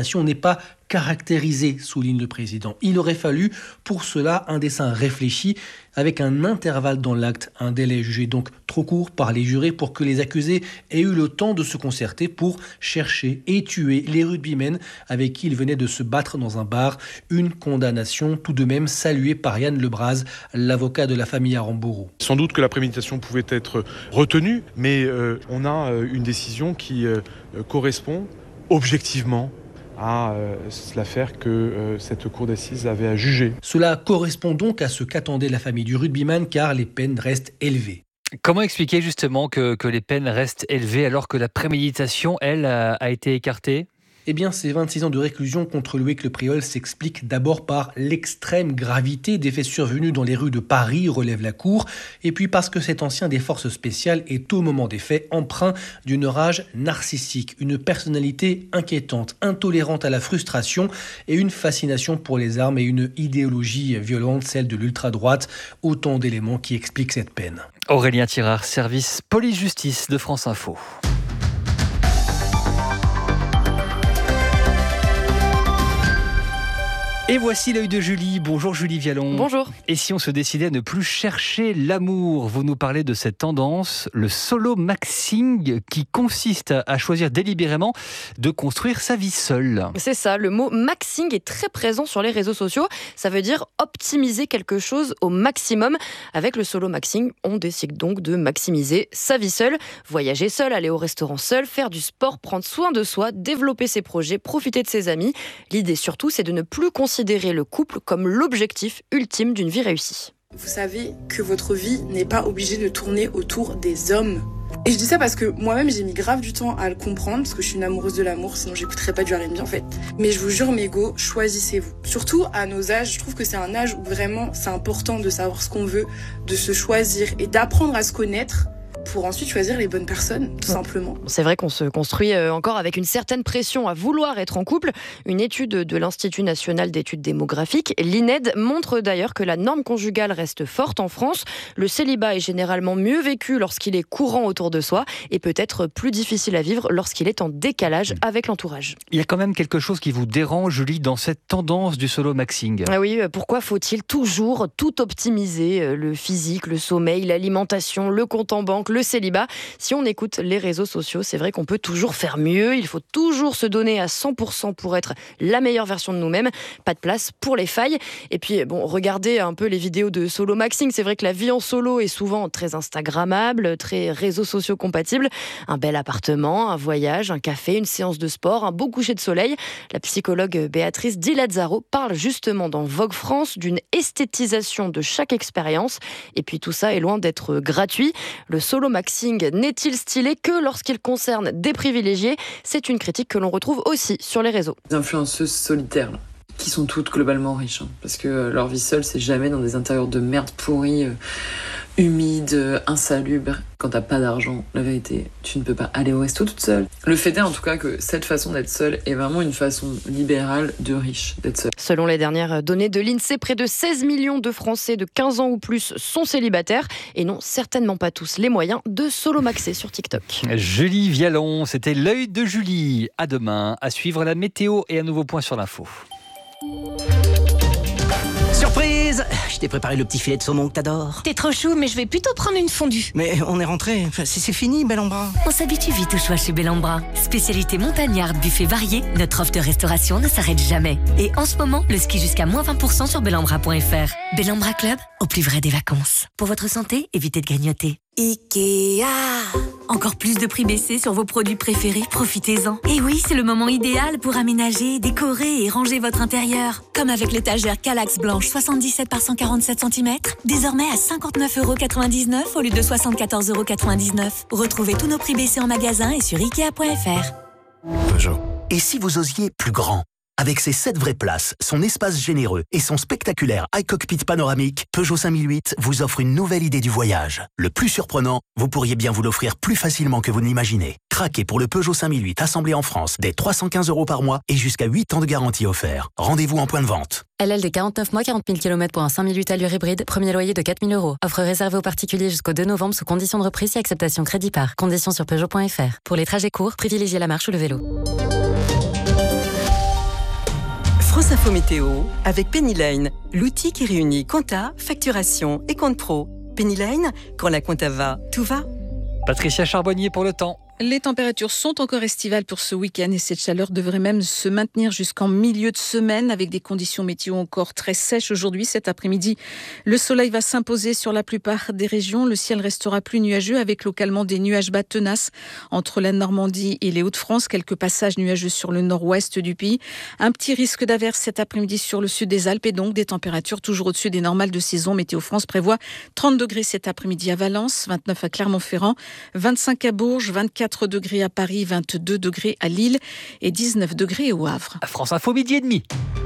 manifestation n'est pas caractérisée, souligne le président. Il aurait fallu pour cela un dessin réfléchi avec un intervalle dans l'acte, un délai jugé donc trop court par les jurés pour que les accusés aient eu le temps de se concerter pour chercher et tuer les rugbymen avec qui ils venaient de se battre dans un bar. Une condamnation tout de même saluée par Yann Lebras, l'avocat de la famille Aramburu. Sans doute que la préméditation pouvait être retenue, mais on a une décision qui correspond objectivement à l'affaire que cette cour d'assises avait à juger. Cela correspond donc à ce qu'attendait la famille du rugbyman car les peines restent élevées. Comment expliquer justement que les peines restent élevées alors que la préméditation, elle, a été écartée ? Eh bien, ces 26 ans de réclusion contre Loïc Le Priol s'expliquent d'abord par l'extrême gravité des faits survenus dans les rues de Paris, relève la Cour, et puis parce que cet ancien des forces spéciales est au moment des faits empreint d'une rage narcissique, une personnalité inquiétante, intolérante à la frustration et une fascination pour les armes et une idéologie violente, celle de l'ultra-droite, autant d'éléments qui expliquent cette peine. Aurélien Tirard, service police-justice de France Info. Et voici l'œil de Julie. Bonjour Julie Vialon. Bonjour. Et si on se décidait à ne plus chercher l'amour, vous nous parlez de cette tendance, le solo maxing, qui consiste à choisir délibérément de construire sa vie seule. C'est ça, le mot maxing est très présent sur les réseaux sociaux. Ça veut dire optimiser quelque chose au maximum. Avec le solo maxing, on décide donc de maximiser sa vie seule, voyager seul, aller au restaurant seul, faire du sport, prendre soin de soi, développer ses projets, profiter de ses amis. L'idée surtout, c'est de ne plus considérer le couple comme l'objectif ultime d'une vie réussie. Vous savez que votre vie n'est pas obligée de tourner autour des hommes. Et je dis ça parce que moi-même j'ai mis grave du temps à le comprendre, parce que je suis une amoureuse de l'amour, sinon j'écouterais pas du R&B en fait. Mais je vous jure mes go, choisissez-vous. Surtout à nos âges, je trouve que c'est un âge où vraiment c'est important de savoir ce qu'on veut, de se choisir et d'apprendre à se connaître pour ensuite choisir les bonnes personnes, tout simplement. C'est vrai qu'on se construit encore avec une certaine pression à vouloir être en couple. Une étude de l'Institut national d'études démographiques, l'INED, montre d'ailleurs que la norme conjugale reste forte en France. Le célibat est généralement mieux vécu lorsqu'il est courant autour de soi et peut être plus difficile à vivre lorsqu'il est en décalage avec l'entourage. Il y a quand même quelque chose qui vous dérange, Julie, dans cette tendance du solo maxing. Ah oui, pourquoi faut-il toujours tout optimiser ? Le physique, le sommeil, l'alimentation, le compte en banque, le célibat. Si on écoute les réseaux sociaux, c'est vrai qu'on peut toujours faire mieux. Il faut toujours se donner à 100% pour être la meilleure version de nous-mêmes. Pas de place pour les failles. Et puis, bon, regardez un peu les vidéos de solo maxing. C'est vrai que la vie en solo est souvent très instagrammable, très réseaux sociaux compatible. Un bel appartement, un voyage, un café, une séance de sport, un beau coucher de soleil. La psychologue Béatrice Di Lazzaro parle justement dans Vogue France d'une esthétisation de chaque expérience. Et puis tout ça est loin d'être gratuit. Le solo maxing n'est-il stylé que lorsqu'il concerne des privilégiés ? C'est une critique que l'on retrouve aussi sur les réseaux. Les influenceuses solitaires, là, qui sont toutes globalement riches, parce que leur vie seule, c'est jamais dans des intérieurs de merde pourris, humides, insalubres. Quand t'as pas d'argent, la vérité, tu ne peux pas aller au resto toute seule. Le fait est en tout cas que cette façon d'être seule est vraiment une façon libérale de riche d'être seule. Selon les dernières données de l'INSEE, près de 16 millions de Français de 15 ans ou plus sont célibataires et n'ont certainement pas tous les moyens de solo-maxer sur TikTok. Julie Vialon, c'était l'œil de Julie. À demain, à suivre la météo et un nouveau point sur l'info. Surprise! Je t'ai préparé le petit filet de saumon que t'adores. T'es trop chou, mais je vais plutôt prendre une fondue. Mais on est rentré, c'est fini, Bel en Bras. On s'habitue vite au choix chez Bel en Bras. Spécialité montagnarde, buffet varié, notre offre de restauration ne s'arrête jamais. Et en ce moment, le ski jusqu'à moins 20% sur belenbras.fr. Bel en Bras Club, au plus vrai des vacances. Pour votre santé, évitez de grignoter. Ikea. Encore plus de prix baissés sur vos produits préférés, profitez-en. Et oui, c'est le moment idéal pour aménager, décorer et ranger votre intérieur. Comme avec l'étagère Kallax blanche 77 par 147 cm, désormais à 59,99 € au lieu de 74,99 €. Retrouvez tous nos prix baissés en magasin et sur Ikea.fr. Peugeot. Et si vous osiez plus grand ? Avec ses 7 vraies places, son espace généreux et son spectaculaire iCockpit panoramique, Peugeot 5008 vous offre une nouvelle idée du voyage. Le plus surprenant, vous pourriez bien vous l'offrir plus facilement que vous ne l'imaginez. Craquez pour le Peugeot 5008 assemblé en France dès 315 € par mois et jusqu'à 8 ans de garantie offert. Rendez-vous en point de vente. LLD 49 mois, 40 000 km pour un 5008 allure hybride, premier loyer de 4 000 €. Offre réservée aux particuliers jusqu'au 2 novembre sous conditions de reprise et acceptation crédit par. Conditions sur Peugeot.fr. Pour les trajets courts, privilégiez la marche ou le vélo. France Info Météo avec Pennyline, l'outil qui réunit compta, facturation et compte pro. Pennyline, quand la compta va, tout va. Patricia Charbonnier pour le temps. Les températures sont encore estivales pour ce week-end et cette chaleur devrait même se maintenir jusqu'en milieu de semaine avec des conditions météo encore très sèches aujourd'hui. Cet après-midi, le soleil va s'imposer sur la plupart des régions. Le ciel restera plus nuageux avec localement des nuages bas tenaces entre la Normandie et les Hauts-de-France. Quelques passages nuageux sur le nord-ouest du pays. Un petit risque d'averse cet après-midi sur le sud des Alpes et donc des températures toujours au-dessus des normales de saison. Météo France prévoit 30 degrés cet après-midi à Valence, 29 à Clermont-Ferrand, 25 à Bourges, 24 degrés à Paris, 22 degrés à Lille et 19 degrés au Havre. France Info, 12h30.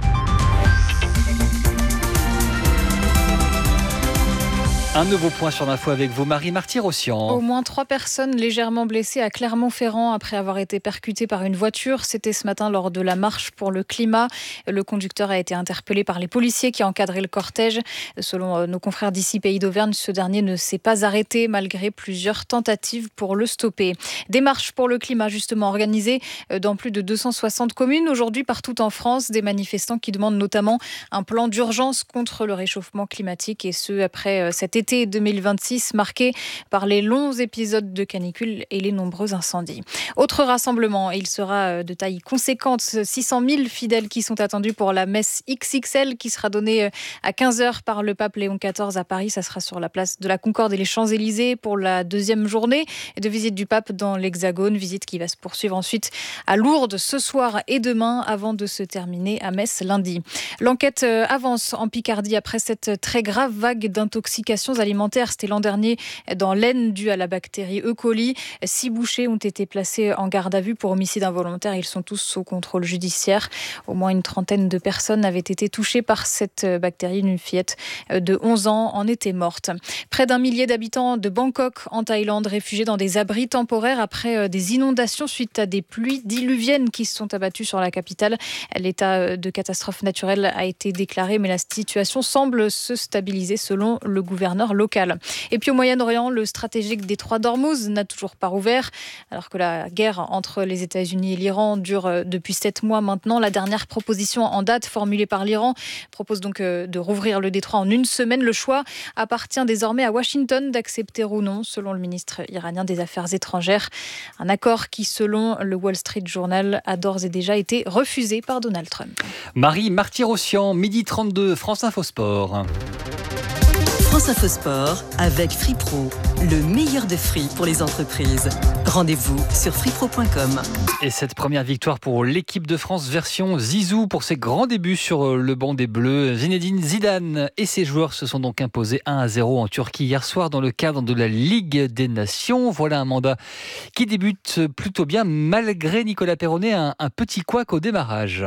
Un nouveau point sur l'info avec vous, Marie Marty-Rossian. Au moins 3 personnes légèrement blessées à Clermont-Ferrand après avoir été percutées par une voiture. C'était ce matin lors de la marche pour le climat. Le conducteur a été interpellé par les policiers qui encadraient le cortège. Selon nos confrères d'ici Pays d'Auvergne, ce dernier ne s'est pas arrêté malgré plusieurs tentatives pour le stopper. Des marches pour le climat justement organisées dans plus de 260 communes. Aujourd'hui, partout en France, des manifestants qui demandent notamment un plan d'urgence contre le réchauffement climatique et ce après cet été 2026 marqué par les longs épisodes de canicule et les nombreux incendies. Autre rassemblement, il sera de taille conséquente, 600 000 fidèles qui sont attendus pour la messe XXL qui sera donnée à 15h par le pape Léon XIV à Paris. Ça sera sur la place de la Concorde et les Champs-Élysées pour la deuxième journée de visite du pape dans l'Hexagone, visite qui va se poursuivre ensuite à Lourdes ce soir et demain avant de se terminer à Metz lundi. L'enquête avance en Picardie après cette très grave vague d'intoxication alimentaire. C'était l'an dernier dans l'Aisne due à la bactérie E. coli. 6 bouchers ont été placés en garde à vue pour homicide involontaire. Ils sont tous sous contrôle judiciaire. Au moins une trentaine de personnes avaient été touchées par cette bactérie. Une fillette de 11 ans en était morte. Près d'1 millier d'habitants de Bangkok en Thaïlande réfugiés dans des abris temporaires après des inondations suite à des pluies diluviennes qui se sont abattues sur la capitale. L'état de catastrophe naturelle a été déclaré mais la situation semble se stabiliser selon le gouverneur local. Et puis au Moyen-Orient, le stratégique détroit d'Ormuz n'a toujours pas rouvert, alors que la guerre entre les États-Unis et l'Iran dure depuis 7 mois maintenant. La dernière proposition en date formulée par l'Iran propose donc de rouvrir le détroit en 1 semaine. Le choix appartient désormais à Washington d'accepter ou non, selon le ministre iranien des Affaires étrangères. Un accord qui, selon le Wall Street Journal, a d'ores et déjà été refusé par Donald Trump. Marie Marty-Rossian, 12h32, France Info Sport. France Info Sport avec FreePro, le meilleur de free pour les entreprises. Rendez-vous sur freepro.com. Et cette première victoire pour l'équipe de France version Zizou pour ses grands débuts sur le banc des Bleus. Zinedine Zidane et ses joueurs se sont donc imposés 1-0 en Turquie hier soir dans le cadre de la Ligue des Nations. Voilà un mandat qui débute plutôt bien malgré Nicolas Perronnet, un petit couac au démarrage.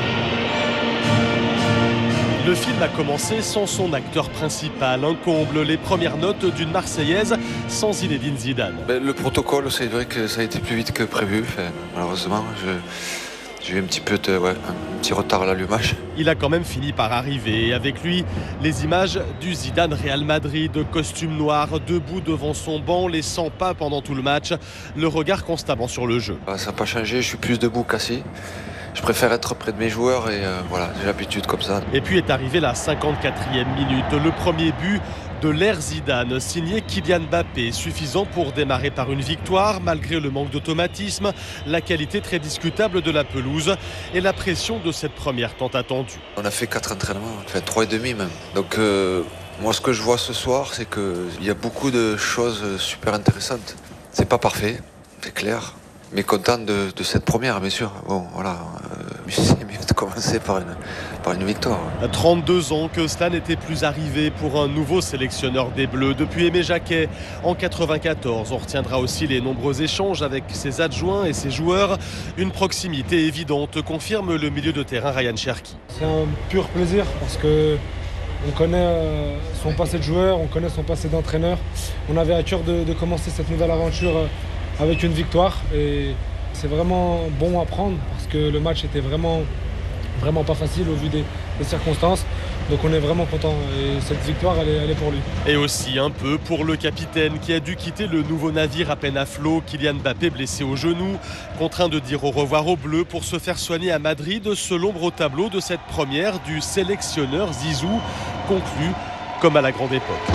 Le film a commencé sans son acteur principal, un comble, les premières notes d'une Marseillaise sans Zinedine Zidane. Le protocole, c'est vrai que ça a été plus vite que prévu. Malheureusement, j'ai eu un petit retard à l'allumage. Il a quand même fini par arriver. Avec lui, les images du Zidane Real Madrid, costume noir, debout devant son banc, les 100 pas pendant tout le match, le regard constamment sur le jeu. Ça n'a pas changé, je suis plus debout qu'assis. Je préfère être près de mes joueurs et j'ai l'habitude comme ça. Et puis est arrivée la 54e minute, le premier but de l'ère Zidane, signé Kylian Mbappé, suffisant pour démarrer par une victoire, malgré le manque d'automatisme, la qualité très discutable de la pelouse et la pression de cette première tant attendue. On a fait 4 entraînements, 3 et demi même. Donc moi ce que je vois ce soir, c'est qu'il y a beaucoup de choses super intéressantes. C'est pas parfait, c'est clair. Mais content de cette première, bien sûr. Bon, voilà, c'est mieux de commencer par une victoire. 32 ans que cela n'était plus arrivé pour un nouveau sélectionneur des Bleus. Depuis Aimé Jacquet, en 94, on retiendra aussi les nombreux échanges avec ses adjoints et ses joueurs. Une proximité évidente, confirme le milieu de terrain Ryan Cherki. C'est un pur plaisir parce que on connaît son passé de joueur, on connaît son passé d'entraîneur. On avait à cœur de commencer cette nouvelle aventure avec une victoire et c'est vraiment bon à prendre parce que le match était vraiment pas facile au vu des circonstances. Donc on est vraiment content et cette victoire elle est pour lui. Et aussi un peu pour le capitaine qui a dû quitter le nouveau navire à peine à flot. Kylian Mbappé blessé au genou, contraint de dire au revoir aux Bleus pour se faire soigner à Madrid. Seul ombre au tableau de cette première du sélectionneur Zizou, conclu comme à la grande époque.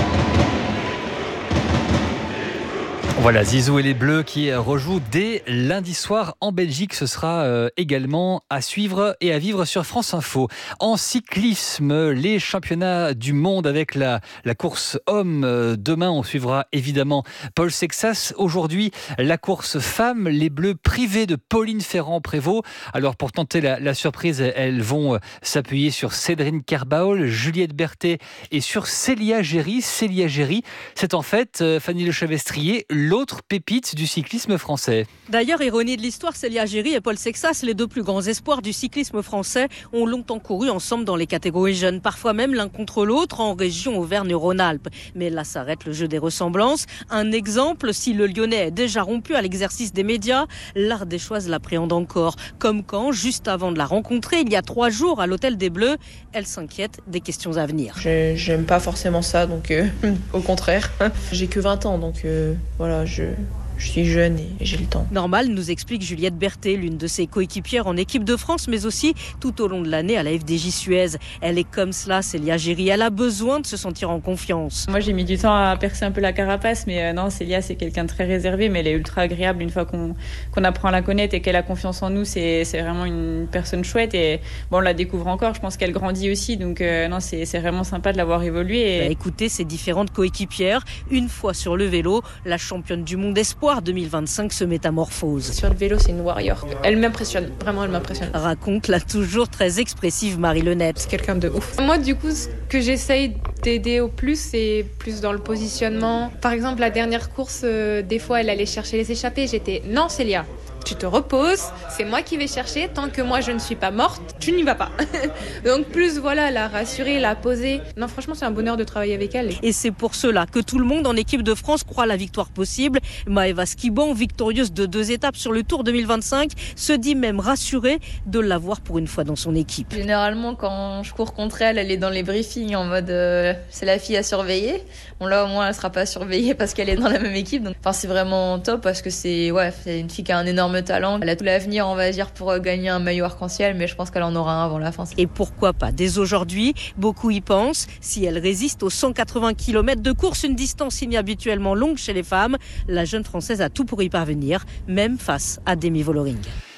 Voilà, Zizou et les Bleus qui rejouent dès lundi soir en Belgique. Ce sera également à suivre et à vivre sur France Info. En cyclisme, les championnats du monde avec la course homme. Demain, on suivra évidemment Paul Sexas. Aujourd'hui, la course femme. Les Bleus privés de Pauline Ferrand-Prévot. Alors, pour tenter la surprise, elles vont s'appuyer sur Cédrine Kerbaol, Juliette Berthet et sur Célia Géry. Célia Géry, c'est en fait, Fanny Lechavestrier, l'autre pépite du cyclisme français. D'ailleurs, ironie de l'histoire, Célia Géry et Paul Sexas, les deux plus grands espoirs du cyclisme français, ont longtemps couru ensemble dans les catégories jeunes, parfois même l'un contre l'autre en région Auvergne-Rhône-Alpes. Mais là s'arrête le jeu des ressemblances. Un exemple, si le Lyonnais est déjà rompu à l'exercice des médias, l'Ardéchoise l'appréhende encore. Comme quand, juste avant de la rencontrer, il y a 3 jours à l'Hôtel des Bleus, elle s'inquiète des questions à venir. J'aime pas forcément ça, donc au contraire. J'ai que 20 ans, donc voilà. Je suis jeune et j'ai le temps. Normal, nous explique Juliette Berthet, l'une de ses coéquipières en équipe de France, mais aussi tout au long de l'année à la FDJ Suez. Elle est comme cela, Célia Géry. Elle a besoin de se sentir en confiance. Moi, j'ai mis du temps à percer un peu la carapace, mais non, Célia, c'est quelqu'un de très réservé, mais elle est ultra agréable une fois qu'on apprend à la connaître et qu'elle a confiance en nous. C'est vraiment une personne chouette et bon, on la découvre encore. Je pense qu'elle grandit aussi, donc non, c'est vraiment sympa de l'avoir évolué. Écoutez ses différentes coéquipières. Une fois sur le vélo, la championne du monde espoir 2025 se métamorphose. Sur le vélo, c'est une warrior. Elle m'impressionne, vraiment elle m'impressionne. Raconte la toujours très expressive Marie Lenette. C'est quelqu'un de ouf. Moi, du coup, ce que j'essaye d'aider au plus, c'est plus dans le positionnement. Par exemple, la dernière course, des fois, elle allait chercher les échappées. J'étais, non Célia, tu te reposes, c'est moi qui vais chercher, tant que moi je ne suis pas morte, tu n'y vas pas. Donc plus voilà, la rassurer, la poser. Non, franchement, c'est un bonheur de travailler avec elle. Et c'est pour cela que tout le monde en équipe de France croit la victoire possible. Maëva Skiban, victorieuse de 2 étapes sur le Tour 2025, se dit même rassurée de l'avoir pour une fois dans son équipe. Généralement, quand je cours contre elle, elle est dans les briefings en mode c'est la fille à surveiller. Bon là, au moins, elle sera pas surveillée parce qu'elle est dans la même équipe. Donc, c'est vraiment top parce que c'est une fille qui a un énorme talent. Elle a tout l'avenir, on va dire, pour gagner un maillot arc-en-ciel, mais je pense qu'elle en aura un avant la fin. Et pourquoi pas dès aujourd'hui, beaucoup y pensent, si elle résiste aux 180 km de course, une distance inhabituellement longue chez les femmes, la jeune Française a tout pour y parvenir, même face à Demi Vollering.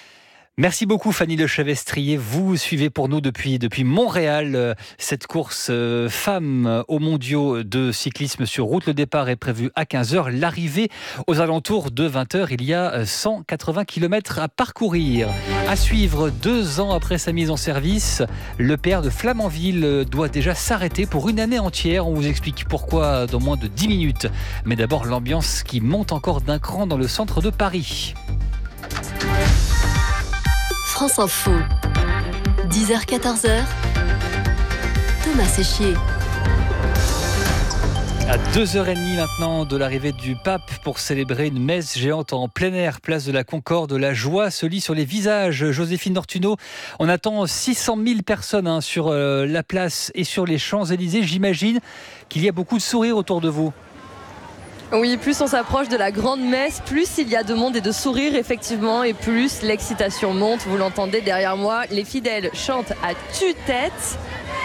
Merci beaucoup Fanny Lechavestrier. Vous suivez pour nous depuis Montréal cette course femmes aux mondiaux de cyclisme sur route. Le départ est prévu à 15h. L'arrivée aux alentours de 20h. Il y a 180 km à parcourir. À suivre 2 ans après sa mise en service, le PR de Flamanville doit déjà s'arrêter pour une année entière. On vous explique pourquoi dans moins de 10 minutes. Mais d'abord l'ambiance qui monte encore d'un cran dans le centre de Paris. France Info, 10h-14h, Thomas Séchier. À 2h30 maintenant de l'arrivée du pape pour célébrer une messe géante en plein air, place de la Concorde. La joie se lit sur les visages. Joséphine Nortuno, on attend 600 000 personnes sur la place et sur les Champs-Élysées. J'imagine qu'il y a beaucoup de sourires autour de vous. Oui, plus on s'approche de la grande messe, plus il y a de monde et de sourires effectivement, et plus l'excitation monte. Vous l'entendez derrière moi, les fidèles chantent à tue-tête.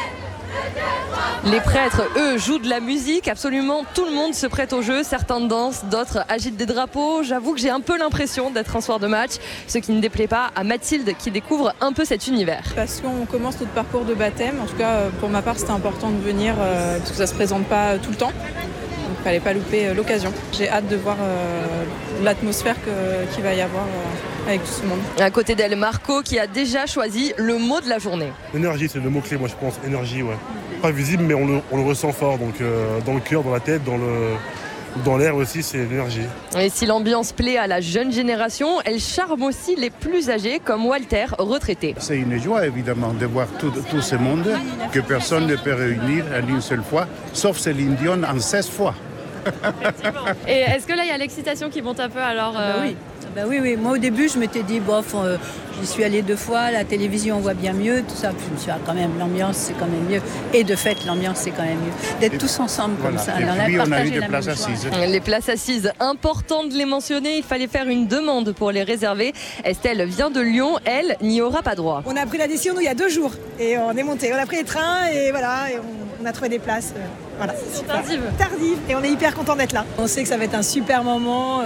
Les prêtres, eux, jouent de la musique. Absolument tout le monde se prête au jeu. Certains dansent, d'autres agitent des drapeaux. J'avoue que j'ai un peu l'impression d'être un soir de match, ce qui ne déplaît pas à Mathilde qui découvre un peu cet univers. Parce qu'on commence notre parcours de baptême. En tout cas, pour ma part, c'était important de venir parce que ça ne se présente pas tout le temps. Donc il ne fallait pas louper l'occasion. J'ai hâte de voir l'atmosphère qu'il va y avoir avec tout ce monde. À côté d'elle, Marco qui a déjà choisi le mot de la journée. Énergie, c'est le mot-clé, moi je pense. Énergie, ouais. Pas visible, mais on le ressent fort. Donc dans le cœur, dans la tête, dans l'air aussi, c'est l'énergie. Et si l'ambiance plaît à la jeune génération, elle charme aussi les plus âgés, comme Walter, retraité. C'est une joie, évidemment, de voir tout ce monde que personne ne peut réunir en une seule fois, sauf Céline Dion en 16 fois. Et est-ce que là, il y a l'excitation qui monte un peu alors Oui. Moi, au début, je m'étais dit, bof, j'y suis allée 2 fois, la télévision, on voit bien mieux, tout ça. Puis je me suis dit, quand même, l'ambiance, c'est quand même mieux. Et de fait, l'ambiance, c'est quand même mieux. D'être tous ensemble comme ça. Et puis, on a eu des places assises. Les places assises, important de les mentionner, il fallait faire une demande pour les réserver. Estelle vient de Lyon, elle n'y aura pas droit. On a pris la décision, nous, il y a 2 jours. Et on est monté. On a pris les trains et voilà, et on a trouvé des places. Voilà, c'est tardive. Et on est hyper content d'être là. On sait que ça va être un super moment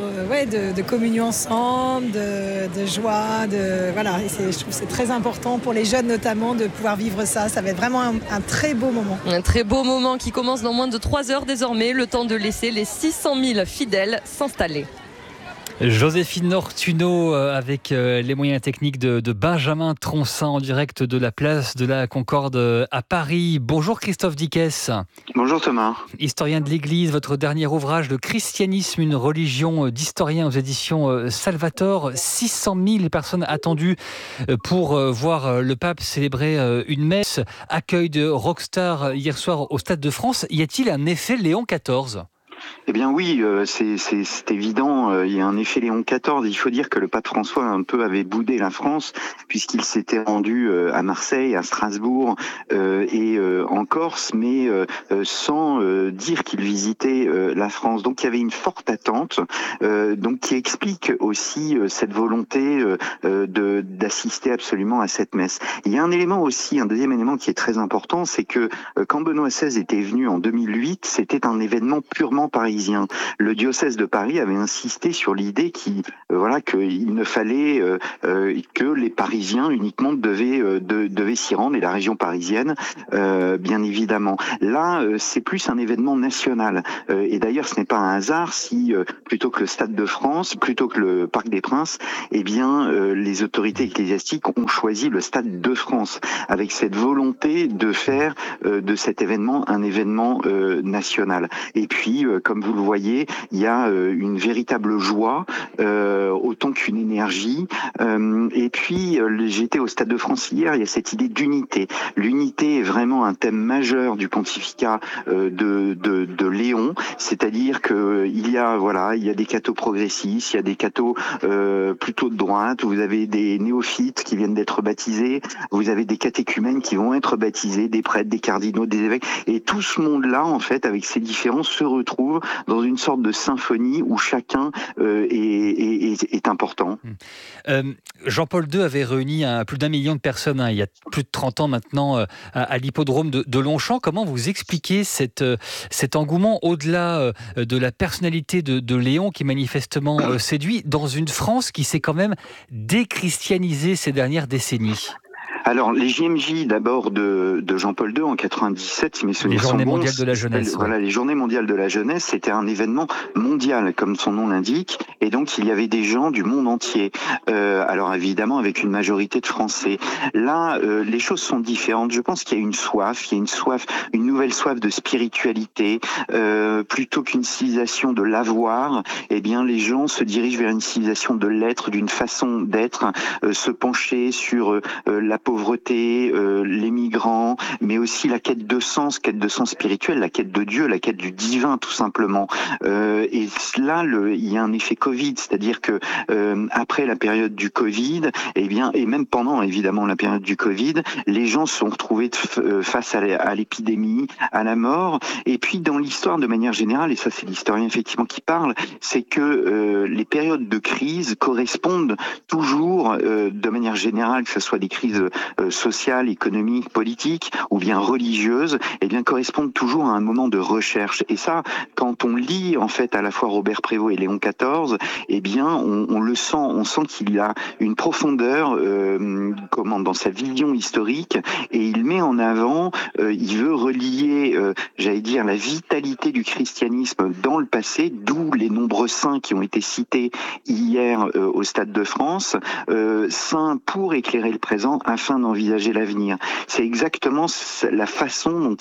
de communion ensemble, de joie, voilà. Et je trouve que c'est très important pour les jeunes notamment de pouvoir vivre ça. Ça va être vraiment un très beau moment. Un très beau moment qui commence dans moins de 3 heures désormais. Le temps de laisser les 600 000 fidèles s'installer. Joséphine Ortuno avec les moyens techniques de Benjamin Troncin en direct de la place de la Concorde à Paris. Bonjour Christophe Dickès. Bonjour Thomas. Historien de l'Église, votre dernier ouvrage, Le christianisme, une religion d'historien aux éditions Salvator. 600 000 personnes attendues pour voir le pape célébrer une messe. Accueil de rockstar hier soir au Stade de France. Y a-t-il un effet Léon XIV ? Eh bien oui, c'est évident, il y a un effet Léon XIV. Il faut dire que le pape François un peu avait boudé la France puisqu'il s'était rendu à Marseille, à Strasbourg et en Corse, mais sans dire qu'il visitait la France. Donc il y avait une forte attente, donc qui explique aussi cette volonté d'assister absolument à cette messe. Il y a un élément aussi, un deuxième élément qui est très important, c'est que quand Benoît XVI était venu en 2008, c'était un événement purement parisien. Le diocèse de Paris avait insisté sur l'idée qu'il ne fallait que les Parisiens uniquement devaient s'y rendre, et la région parisienne, bien évidemment. Là, c'est plus un événement national. Et d'ailleurs, ce n'est pas un hasard si, plutôt que le Stade de France, plutôt que le Parc des Princes, les autorités ecclésiastiques ont choisi le Stade de France, avec cette volonté de faire de cet événement un événement national. Et puis, comme vous le voyez, il y a une véritable joie, autant qu'une énergie. Et puis, j'étais au Stade de France hier, il y a cette idée d'unité. L'unité est vraiment un thème majeur du pontificat de Léon, c'est-à-dire que il y a des cathos progressistes, il y a des cathos plutôt de droite, vous avez des néophytes qui viennent d'être baptisés, vous avez des catéchumènes qui vont être baptisés, des prêtres, des cardinaux, des évêques, et tout ce monde-là, en fait, avec ses différences, se retrouve dans une sorte de symphonie où chacun est important. Jean-Paul II avait réuni plus d'1 million de personnes il y a plus de 30 ans maintenant à l'hippodrome de Longchamp. Comment vous expliquez cet engouement au-delà de la personnalité de Léon qui manifestement séduit dans une France qui s'est quand même déchristianisée ces dernières décennies? Alors, les JMJ, d'abord, de Jean-Paul II en 97, si mes souvenirs sont bons. Les Journées mondiales de la jeunesse. Voilà, les Journées mondiales de la jeunesse, c'était un événement mondial, comme son nom l'indique, et donc il y avait des gens du monde entier. Alors, évidemment, avec une majorité de Français. Là, les choses sont différentes. Je pense qu'il y a une nouvelle soif de spiritualité, plutôt qu'une civilisation de l'avoir. Eh bien, les gens se dirigent vers une civilisation de l'être, d'une façon d'être, se pencher sur la pauvreté, les migrants, mais aussi la quête de sens spirituel, la quête de Dieu, la quête du divin, tout simplement. Et là, il y a un effet Covid, c'est-à-dire que après la période du Covid, et même pendant évidemment la période du Covid, les gens se sont retrouvés face à l'épidémie, à la mort. Et puis dans l'histoire de manière générale, et ça c'est l'historien effectivement qui parle, c'est que les périodes de crise correspondent toujours, de manière générale, que ce soit des crises sociales, économiques, politiques ou bien religieuses, correspondent toujours à un moment de recherche. Et ça, quand on lit en fait à la fois Robert Prévost et Léon XIV, on le sent, on sent qu'il y a une profondeur dans sa vision historique, et il met en avant, il veut relier, la vitalité du christianisme dans le passé, d'où les nombreux saints qui ont été cités hier au Stade de France, saints pour éclairer le présent afin d'envisager l'avenir. C'est exactement la façon dont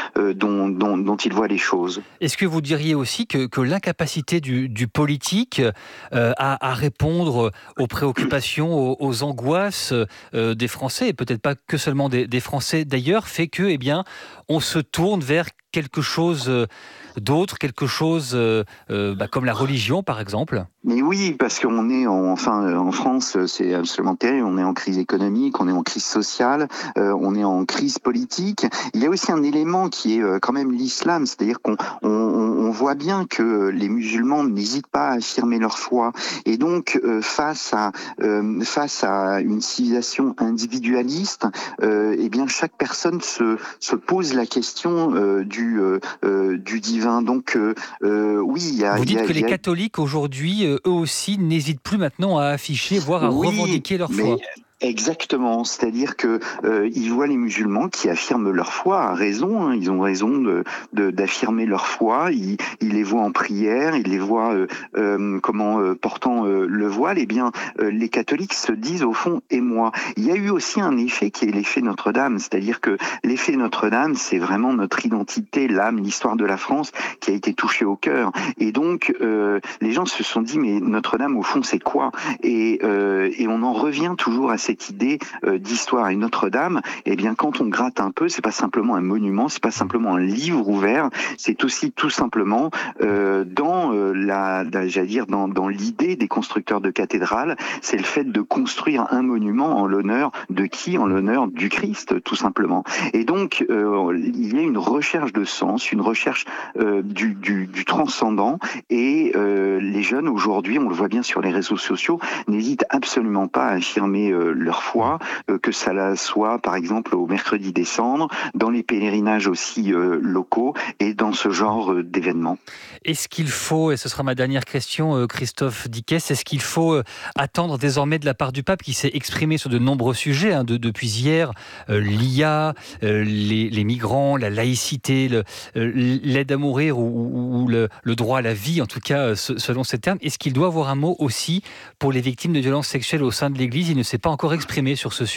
il voit les choses. Est-ce que vous diriez aussi que l'incapacité du politique à répondre aux préoccupations, aux angoisses des Français, et peut-être pas que seulement des Français d'ailleurs, fait que on se tourne vers quelque chose d'autres, quelque chose comme la religion par exemple? Mais oui, parce qu'on est en France, c'est absolument terrible. On est en crise économique, on est en crise sociale, on est en crise politique. Il y a aussi un élément qui est quand même l'islam, c'est-à-dire qu'on voit bien que les musulmans n'hésitent pas à affirmer leur foi. Et donc, face à une civilisation individualiste, bien chaque personne se pose la question du divin. Donc, oui, il y a. Vous dites que les catholiques aujourd'hui, eux aussi, n'hésitent plus maintenant à afficher, voire à revendiquer leur foi. Exactement, c'est-à-dire que ils voient les musulmans qui affirment leur foi à raison, hein, ils ont raison d'affirmer leur foi, ils les voient en prière, ils les voient portant le voile. Eh bien, les catholiques se disent au fond et moi. Il y a eu aussi un effet qui est l'effet Notre-Dame, c'est-à-dire que l'effet Notre-Dame, c'est vraiment notre identité, l'âme, l'histoire de la France qui a été touchée au cœur. Et donc les gens se sont dit mais Notre-Dame au fond c'est quoi ? Et on en revient toujours à cette idée d'histoire. Et Notre-Dame, eh bien, quand on gratte un peu, c'est pas simplement un monument, c'est pas simplement un livre ouvert, c'est aussi tout simplement dans l'idée des constructeurs de cathédrales, c'est le fait de construire un monument en l'honneur de qui ? En l'honneur du Christ, tout simplement. Et donc, il y a une recherche de sens, une recherche du transcendant, et les jeunes aujourd'hui, on le voit bien sur les réseaux sociaux, n'hésitent absolument pas à affirmer leur foi, que ça soit par exemple au mercredi des cendres, dans les pèlerinages aussi locaux et dans ce genre d'événements. Est-ce qu'il faut, et ce sera ma dernière question, Christophe Dickès, est-ce qu'il faut attendre désormais de la part du pape qui s'est exprimé sur de nombreux sujets depuis hier, l'IA, les migrants, la laïcité, l'aide à mourir ou le droit à la vie, en tout cas selon ces termes, est-ce qu'il doit avoir un mot aussi pour les victimes de violences sexuelles au sein de l'Église ? Il ne s'est pas encore exprimé sur ce sujet.